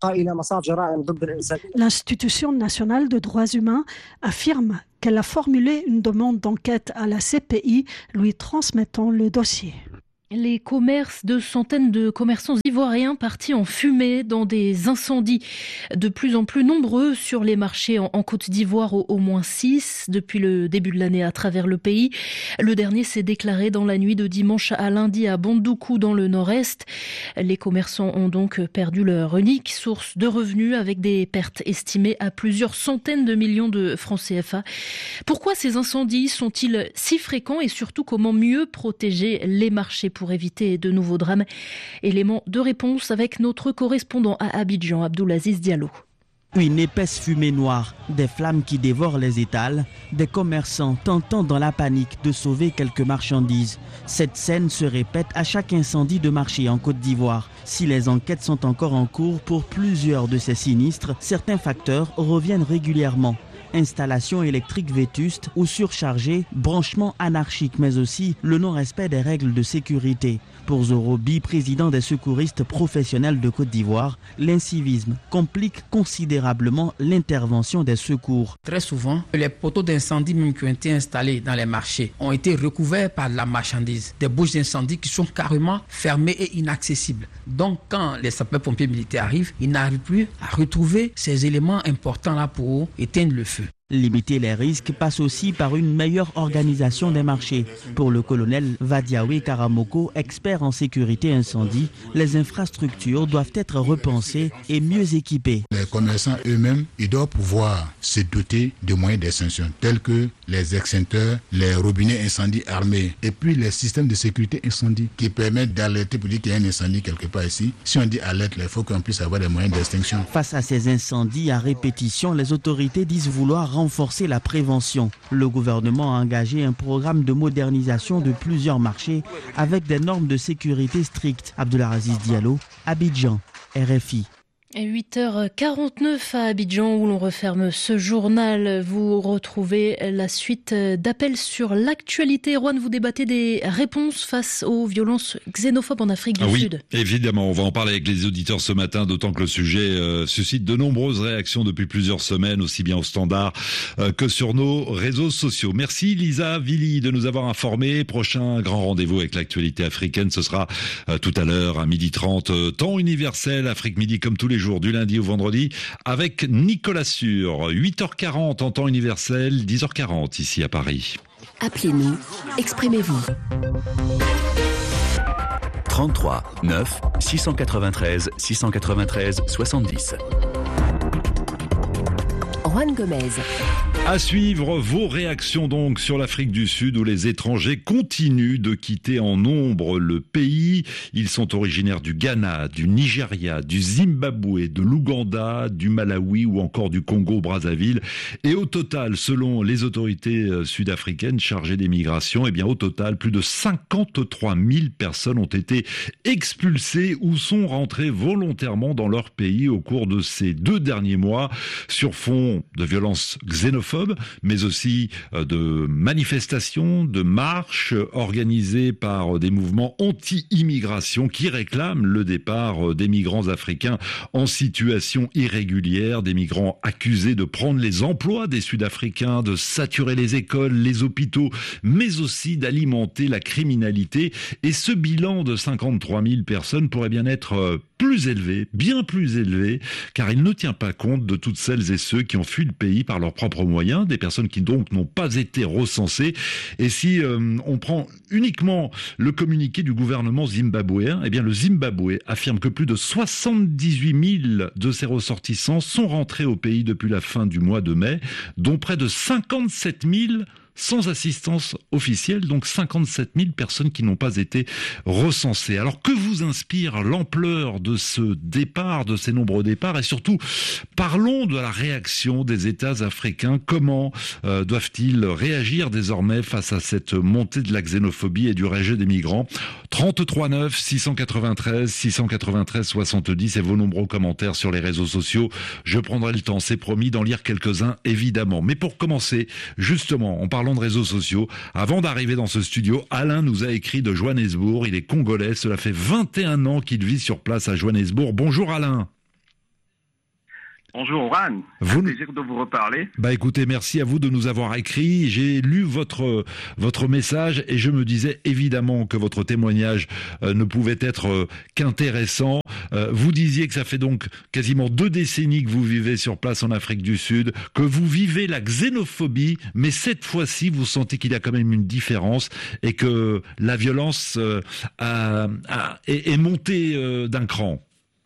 L'Institution nationale de droits humains affirme qu'elle a formulé une demande d'enquête à la C P I, lui transmettant le dossier. Les commerces de centaines de commerçants ivoiriens partis en fumée dans des incendies de plus en plus nombreux sur les marchés en, en Côte d'Ivoire, au, au moins six depuis le début de l'année à travers le pays. Le dernier s'est déclaré dans la nuit de dimanche à lundi à Bandoukou dans le nord-est. Les commerçants ont donc perdu leur unique source de revenus avec des pertes estimées à plusieurs centaines de millions de francs C F A. Pourquoi ces incendies sont-ils si fréquents et surtout comment mieux protéger les marchés pour éviter de nouveaux drames? Élément de réponse avec notre correspondant à Abidjan, Abdoulaziz Diallo. Une épaisse fumée noire, des flammes qui dévorent les étals, des commerçants tentant dans la panique de sauver quelques marchandises. Cette scène se répète à chaque incendie de marché en Côte d'Ivoire. Si les enquêtes sont encore en cours pour plusieurs de ces sinistres, certains facteurs reviennent régulièrement. Installation électrique vétuste ou surchargée, branchement anarchique, mais aussi le non-respect des règles de sécurité. Pour Zorobi, président des secouristes professionnels de Côte d'Ivoire, l'incivisme complique considérablement l'intervention des secours. Très souvent, les poteaux d'incendie même qui ont été installés dans les marchés ont été recouverts par la marchandise. Des bouches d'incendie qui sont carrément fermées et inaccessibles. Donc quand les sapeurs-pompiers militaires arrivent, ils n'arrivent plus à retrouver ces éléments importants-là pour éteindre le feu. Limiter les risques passe aussi par une meilleure organisation des marchés. Pour le colonel Vadiawe Karamoko, expert en sécurité incendie, les infrastructures doivent être repensées et mieux équipées. Les commerçants eux-mêmes, ils doivent pouvoir se doter de moyens d'extinction tels que les extincteurs, les robinets incendie armés et puis les systèmes de sécurité incendie qui permettent d'alerter pour dire qu'il y a un incendie quelque part ici. Si on dit alerte, il faut qu'on puisse avoir des moyens d'extinction. Face à ces incendies à répétition, les autorités disent vouloir renforcer la prévention. Le gouvernement a engagé un programme de modernisation de plusieurs marchés avec des normes de sécurité strictes. Abdoulaziz Diallo, Abidjan, R F I. huit heures quarante-neuf à Abidjan où l'on referme ce journal. Vous retrouvez la suite d'appels sur l'actualité. Rouen, vous débattez des réponses face aux violences xénophobes en Afrique du ah oui, Sud. Évidemment, on va en parler avec les auditeurs ce matin, d'autant que le sujet euh, suscite de nombreuses réactions depuis plusieurs semaines, aussi bien au Standard euh, que sur nos réseaux sociaux. Merci Lisa Villy de nous avoir informés. Prochain grand rendez-vous avec l'actualité africaine, ce sera euh, tout à l'heure à midi trente, euh, temps universel, Afrique Midi comme tous les jours, du lundi au vendredi, avec Nicolas Sur. huit heures quarante en temps universel, dix heures quarante ici à Paris. Appelez-nous, exprimez-vous. trente-trois neuf six cent quatre-vingt-treize six cent quatre-vingt-treize soixante-dix. Juan Gomez. À suivre vos réactions donc sur l'Afrique du Sud où les étrangers continuent de quitter en nombre le pays. Ils sont originaires du Ghana, du Nigeria, du Zimbabwe, de l'Ouganda, du Malawi ou encore du Congo-Brazzaville. Et au total, selon les autorités sud-africaines chargées des migrations, eh bien au total, plus de cinquante-trois mille personnes ont été expulsées ou sont rentrées volontairement dans leur pays au cours de ces deux derniers mois sur fond de violences xénophobes, mais aussi de manifestations, de marches organisées par des mouvements anti-immigration qui réclament le départ des migrants africains en situation irrégulière, des migrants accusés de prendre les emplois des Sud-Africains, de saturer les écoles, les hôpitaux, mais aussi d'alimenter la criminalité. Et ce bilan de cinquante-trois mille personnes pourrait bien être plus élevé, bien plus élevé, car il ne tient pas compte de toutes celles et ceux qui ont fui le pays par leurs propres moyens, des personnes qui donc n'ont pas été recensées. Et si euh, on prend uniquement le communiqué du gouvernement zimbabwéen, eh bien le Zimbabwe affirme que plus de soixante-dix-huit mille de ses ressortissants sont rentrés au pays depuis la fin du mois de mai, dont près de cinquante-sept mille sans assistance officielle, donc cinquante-sept mille personnes qui n'ont pas été recensées. Alors que vous inspire l'ampleur de ce départ, de ces nombreux départs, et surtout parlons de la réaction des États africains. Comment euh, doivent-ils réagir désormais face à cette montée de la xénophobie et du rejet des migrants? Trente-trois neuf six cent quatre-vingt-treize six cent quatre-vingt-treize soixante-dix et vos nombreux commentaires sur les réseaux sociaux. Je prendrai le temps, c'est promis, d'en lire quelques-uns évidemment. Mais pour commencer, justement, en parlant de réseaux sociaux, avant d'arriver dans ce studio, Alain nous a écrit de Johannesburg. Il est congolais, cela fait vingt et un ans qu'il vit sur place à Johannesburg. Bonjour Alain. Bonjour Juan, c'est un plaisir de vous reparler. Bah écoutez, merci à vous de nous avoir écrit. J'ai lu votre votre message et je me disais évidemment que votre témoignage euh, ne pouvait être euh, qu'intéressant. Euh, vous disiez que ça fait donc quasiment deux décennies que vous vivez sur place en Afrique du Sud, que vous vivez la xénophobie, mais cette fois-ci vous sentez qu'il y a quand même une différence et que la violence euh, a, a, est, est montée euh, d'un cran.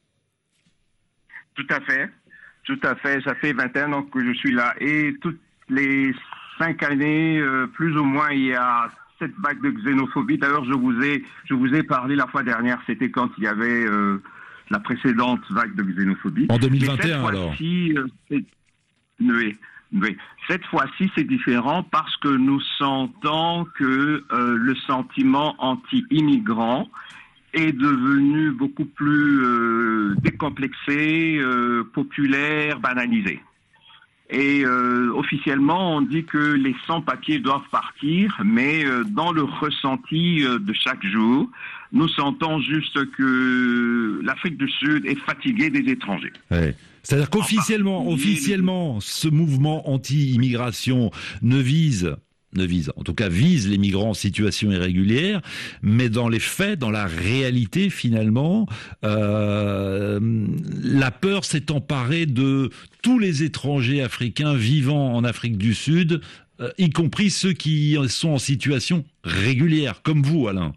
Tout à fait. Tout à fait, ça fait vingt et un ans que je suis là et toutes les cinq années, euh, plus ou moins, il y a cette vague de xénophobie. D'ailleurs, je vous ai, je vous ai parlé la fois dernière, c'était quand il y avait euh, la précédente vague de xénophobie. En deux mille vingt et un alors. Euh, c'est... Oui, oui. Cette fois-ci, c'est différent parce que nous sentons que euh, le sentiment anti-immigrant est devenu beaucoup plus euh, décomplexé, euh, populaire, banalisé. Et euh, officiellement, on dit que les sans-papiers doivent partir, mais euh, dans le ressenti euh, de chaque jour, nous sentons juste que l'Afrique du Sud est fatiguée des étrangers. Ouais. C'est-à-dire qu'officiellement, officiellement, ce mouvement anti-immigration ne vise... ne vise, en tout cas vise les migrants en situation irrégulière, mais dans les faits, dans la réalité finalement, euh, la peur s'est emparée de tous les étrangers africains vivant en Afrique du Sud, euh, y compris ceux qui sont en situation régulière, comme vous Alain.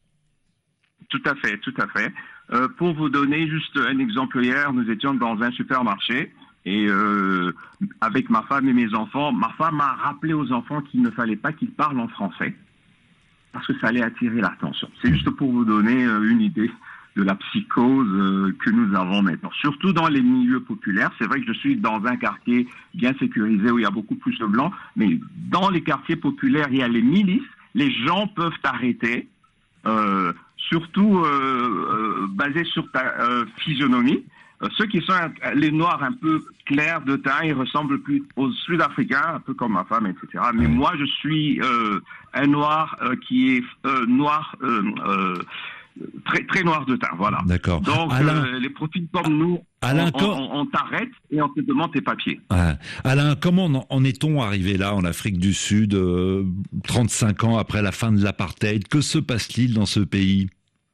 Tout à fait, tout à fait. Euh, pour vous donner juste un exemple, hier, nous étions dans un supermarché, et euh, avec ma femme et mes enfants, ma femme m'a rappelé aux enfants qu'il ne fallait pas qu'ils parlent en français parce que ça allait attirer l'attention. C'est juste pour vous donner euh, une idée de la psychose euh, que nous avons maintenant. Surtout dans les milieux populaires. C'est vrai que je suis dans un quartier bien sécurisé où il y a beaucoup plus de blancs, mais dans les quartiers populaires, il y a les milices. Les gens peuvent t'arrêter, euh, surtout euh, euh, basé sur ta euh, physionomie. Euh, ceux qui sont les noirs un peu clairs de teint, ils ressemblent plus aux Sud-Africains, un peu comme ma femme, et cetera. Mais moi, je suis euh, un noir euh, qui est euh, noir, euh, euh, très très noir de teint, voilà. D'accord. Donc Alain, euh, les profils comme nous, Alain, on, on, on t'arrête et on te demande tes papiers. Ouais. Alain, comment en est-on arrivé là en Afrique du Sud, euh, trente-cinq ans après la fin de l'apartheid? Que se passe-t-il dans ce pays?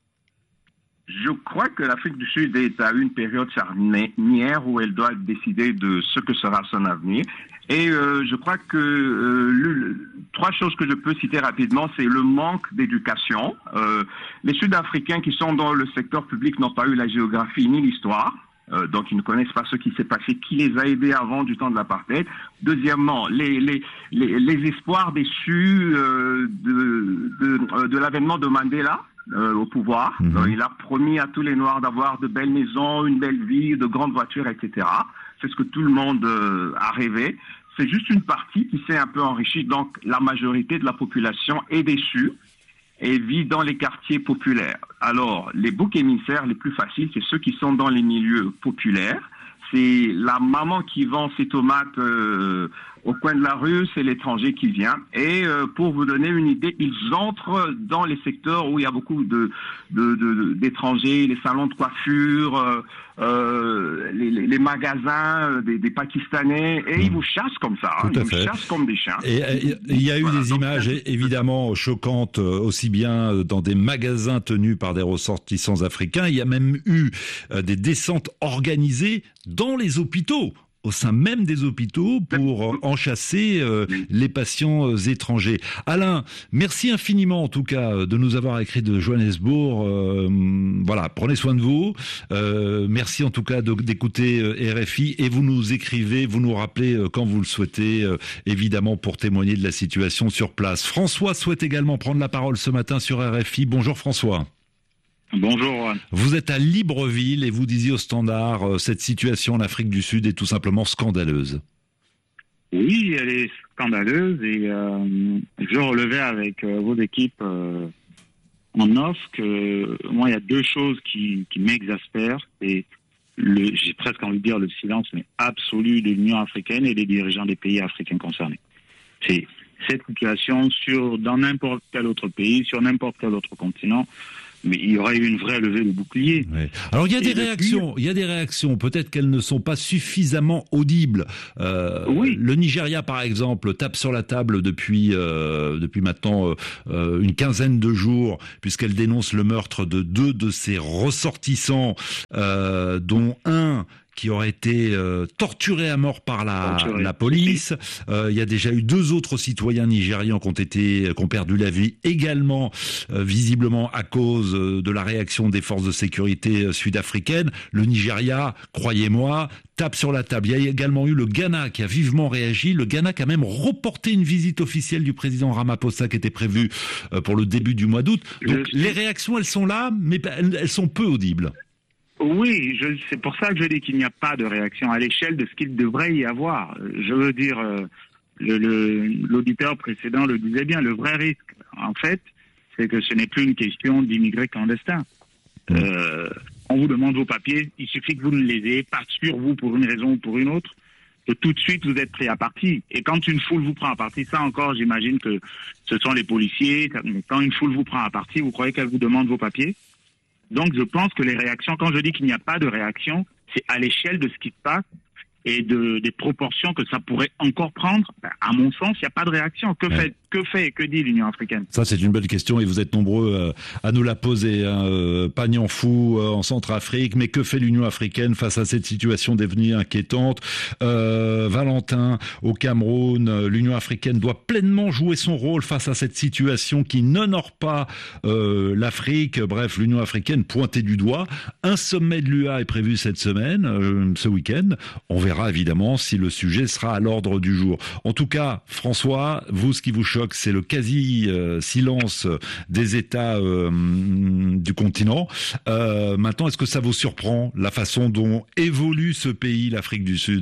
Je crois que l'Afrique du Sud est à une période charnière où elle doit décider de ce que sera son avenir. Et euh, je crois que euh, le, le, trois choses que je peux citer rapidement, c'est le manque d'éducation. Euh, les Sud-Africains qui sont dans le secteur public n'ont pas eu la géographie ni l'histoire. Euh, donc ils ne connaissent pas ce qui s'est passé, qui les a aidés avant du temps de l'apartheid. Deuxièmement, les, les, les, les espoirs déçus euh, de, de, de l'avènement de Mandela. Euh, au pouvoir. Mmh. Euh, il a promis à tous les Noirs d'avoir de belles maisons, une belle vie, de grandes voitures, et cetera. C'est ce que tout le monde euh, a rêvé. C'est juste une partie qui s'est un peu enrichie. Donc la majorité de la population est déçue et vit dans les quartiers populaires. Alors, les boucs émissaires les plus faciles, c'est ceux qui sont dans les milieux populaires. C'est la maman qui vend ses tomates euh, au coin de la rue, c'est l'étranger qui vient. Et euh, pour vous donner une idée, ils entrent dans les secteurs où il y a beaucoup de, de, de, d'étrangers, les salons de coiffure, euh, euh, les, les, les magasins des, des Pakistanais, et mmh. ils vous chassent comme ça, hein, ils vous chassent comme des chiens. Et il y a eu voilà, des images c'est... évidemment choquantes, aussi bien dans des magasins tenus par des ressortissants africains, il y a même eu des descentes organisées dans les hôpitaux. au sein même des hôpitaux pour enchasser euh, les patients euh, étrangers. Alain, merci infiniment en tout cas de nous avoir écrit de Johannesburg. Euh, voilà, prenez soin de vous. Euh, merci en tout cas de, d'écouter euh, R F I et vous nous écrivez, vous nous rappelez euh, quand vous le souhaitez, euh, évidemment pour témoigner de la situation sur place. François souhaite également prendre la parole ce matin sur R F I. Bonjour François. Bonjour. Vous êtes à Libreville et vous disiez au Standard, euh, cette situation en Afrique du Sud est tout simplement scandaleuse. Oui, elle est scandaleuse et euh, je relevais avec euh, vos équipes euh, en off que moi il y a deux choses qui, qui m'exaspèrent et le, j'ai presque envie de dire le silence mais absolu de l'Union africaine et des dirigeants des pays africains concernés. C'est cette situation sur dans n'importe quel autre pays, sur n'importe quel autre continent. Mais il y aurait eu une vraie levée de bouclier. Ouais. Alors il y a des Et réactions, depuis... il y a des réactions. Peut-être qu'elles ne sont pas suffisamment audibles. Euh, oui. Le Nigeria, par exemple, tape sur la table depuis euh, depuis maintenant euh, une quinzaine de jours, puisqu'elle dénonce le meurtre de deux de ses ressortissants, euh, dont un qui aurait été euh, torturé à mort par la, la police. Euh, il y a déjà eu deux autres citoyens nigérians qui ont été, qui ont perdu la vie également, euh, visiblement à cause euh, de la réaction des forces de sécurité euh, sud-africaines. Le Nigeria, croyez-moi, tape sur la table. Il y a également eu le Ghana qui a vivement réagi. Le Ghana qui a même reporté une visite officielle du président Ramaphosa qui était prévue euh, pour le début du mois d'août. Donc les réactions, elles sont là, mais elles, elles sont peu audibles. Oui, je, c'est pour ça que je dis qu'il n'y a pas de réaction à l'échelle de ce qu'il devrait y avoir. Je veux dire, euh, le, le, l'auditeur précédent le disait bien, le vrai risque, en fait, c'est que ce n'est plus une question d'immigrés clandestins. Euh, on vous demande vos papiers, il suffit que vous ne les ayez pas sur vous pour une raison ou pour une autre, que tout de suite vous êtes pris à partie. Et quand une foule vous prend à partie, ça encore, j'imagine que ce sont les policiers, quand une foule vous prend à partie, vous croyez qu'elle vous demande vos papiers ? Donc, je pense que les réactions, quand je dis qu'il n'y a pas de réaction, c'est à l'échelle de ce qui se passe et de, des proportions que ça pourrait encore prendre. Ben, à mon sens, il n'y a pas de réaction. Que fait, que fait et que dit l'Union africaine ? Ça, c'est une bonne question et vous êtes nombreux euh, à nous la poser. Hein, euh, Pagnan fou euh, en Centrafrique, mais que fait l'Union africaine face à cette situation devenue inquiétante ? euh, Valentin, au Cameroun, euh, l'Union africaine doit pleinement jouer son rôle face à cette situation qui n'honore pas euh, l'Afrique. Bref, l'Union africaine pointée du doigt. Un sommet de l'U A est prévu cette semaine, euh, ce week-end. On verra évidemment si le sujet sera à l'ordre du jour. En tout cas, François, vous, ce qui vous choque, c'est le quasi-silence des États euh, du continent. Euh, maintenant, est-ce que ça vous surprend, la façon dont évolue ce pays, l'Afrique du Sud ?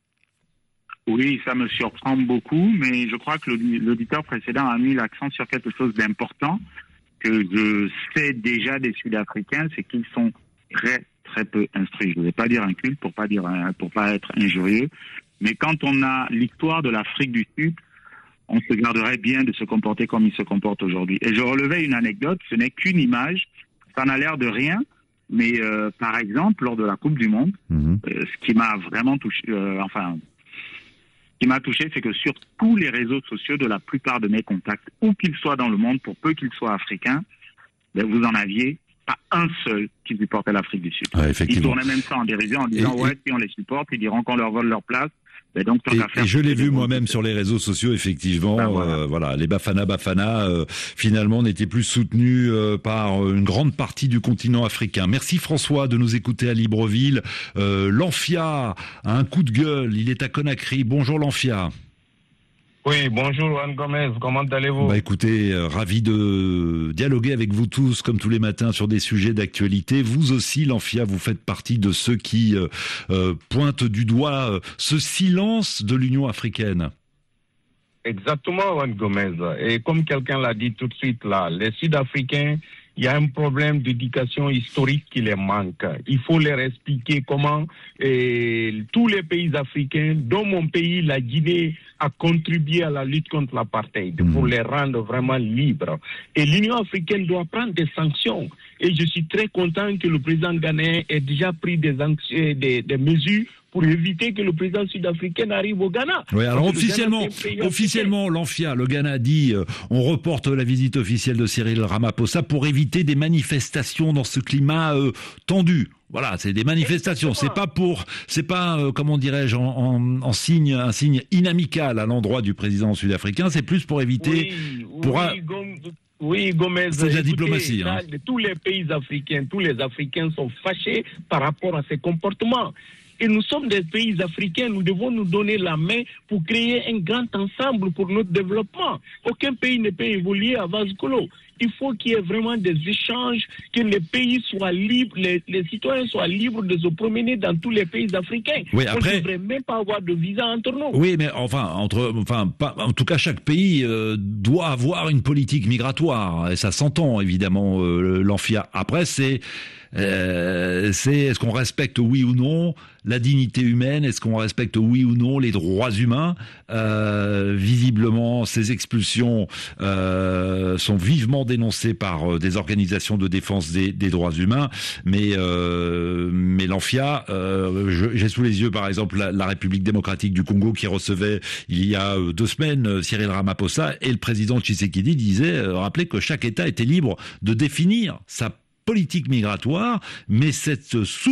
Oui, ça me surprend beaucoup, mais je crois que l'auditeur précédent a mis l'accent sur quelque chose d'important que je sais déjà des Sud-Africains, c'est qu'ils sont très très peu instruits. Je ne vais pas dire incultes pour pas dire pour pas être injurieux, mais quand on a l'histoire de l'Afrique du Sud, on se garderait bien de se comporter comme il se comporte aujourd'hui. Et je relevais une anecdote, ce n'est qu'une image, ça n'a l'air de rien, mais euh, par exemple, lors de la Coupe du Monde, mmh. euh, ce qui m'a vraiment touché, euh, enfin, ce qui m'a touché, c'est que sur tous les réseaux sociaux de la plupart de mes contacts, où qu'ils soient dans le monde, pour peu qu'ils soient africains, ben, vous en aviez pas un seul qui supportait l'Afrique du Sud. Ouais, ils tournaient même ça en dérision en disant et, ouais, et... si on les supporte, ils diront qu'on leur vole leur place. Et, donc, et, et je l'ai vu moi-même sur les réseaux sociaux, effectivement. Ben, voilà. Euh, voilà, les Bafana Bafana, euh, finalement, n'étaient plus soutenus euh, par une grande partie du continent africain. Merci François de nous écouter à Libreville. Euh, L'Anfia a un coup de gueule, il est à Conakry. Bonjour L'Anfia. Oui, bonjour Juan Gomez, comment allez-vous ? Bah écoutez, euh, ravi de dialoguer avec vous tous, comme tous les matins, sur des sujets d'actualité. Vous aussi, l'Anfia, vous faites partie de ceux qui euh, euh, pointent du doigt euh, ce silence de l'Union africaine. Exactement, Juan Gomez. Et comme quelqu'un l'a dit tout de suite là, les Sud-Africains, il y a un problème d'éducation historique qui les manque. Il faut leur expliquer comment et, tous les pays africains, dont mon pays, la Guinée, a contribué à la lutte contre l'apartheid pour les rendre vraiment libres. Et l'Union africaine doit prendre des sanctions. Et je suis très content que le président ghanéen ait déjà pris des, des, des mesures pour éviter que le président sud-africain arrive au Ghana. Oui, alors Parce officiellement, officiellement, l'ANFIA, le Ghana dit, euh, on reporte la visite officielle de Cyril Ramaphosa pour éviter des manifestations dans ce climat euh, tendu. Voilà, c'est des manifestations. Exactement. C'est pas pour, c'est pas, euh, comment dirais-je, en, en, en signe, un signe inamical à l'endroit du président sud-africain. C'est plus pour éviter, oui, pour oui, un... Gom... Oui, Gomez, c'est de la écoutez, diplomatie. Ça, hein. Tous les pays africains, tous les Africains sont fâchés par rapport à ces comportements. Et nous sommes des pays africains, nous devons nous donner la main pour créer un grand ensemble pour notre développement. Aucun pays ne peut évoluer à vase clos. Il faut qu'il y ait vraiment des échanges, que les pays soient libres, les, les citoyens soient libres de se promener dans tous les pays africains. Oui, après... On ne devrait même pas avoir de visa entre nous. Oui, mais enfin, entre, enfin, pas, en tout cas, chaque pays euh, doit avoir une politique migratoire, et ça s'entend évidemment. Euh, L'ANFIA. Après, c'est Euh, c'est est-ce qu'on respecte oui ou non la dignité humaine, est-ce qu'on respecte oui ou non les droits humains. Euh, visiblement, ces expulsions euh, sont vivement dénoncées par euh, des organisations de défense des, des droits humains, mais euh, mais l'ANFIA, euh, je, j'ai sous les yeux par exemple la, la République démocratique du Congo qui recevait il y a deux semaines Cyril Ramaphosa, et le président Tshisekedi disait, euh, rappelait que chaque État était libre de définir sa politique migratoire, mais cette sous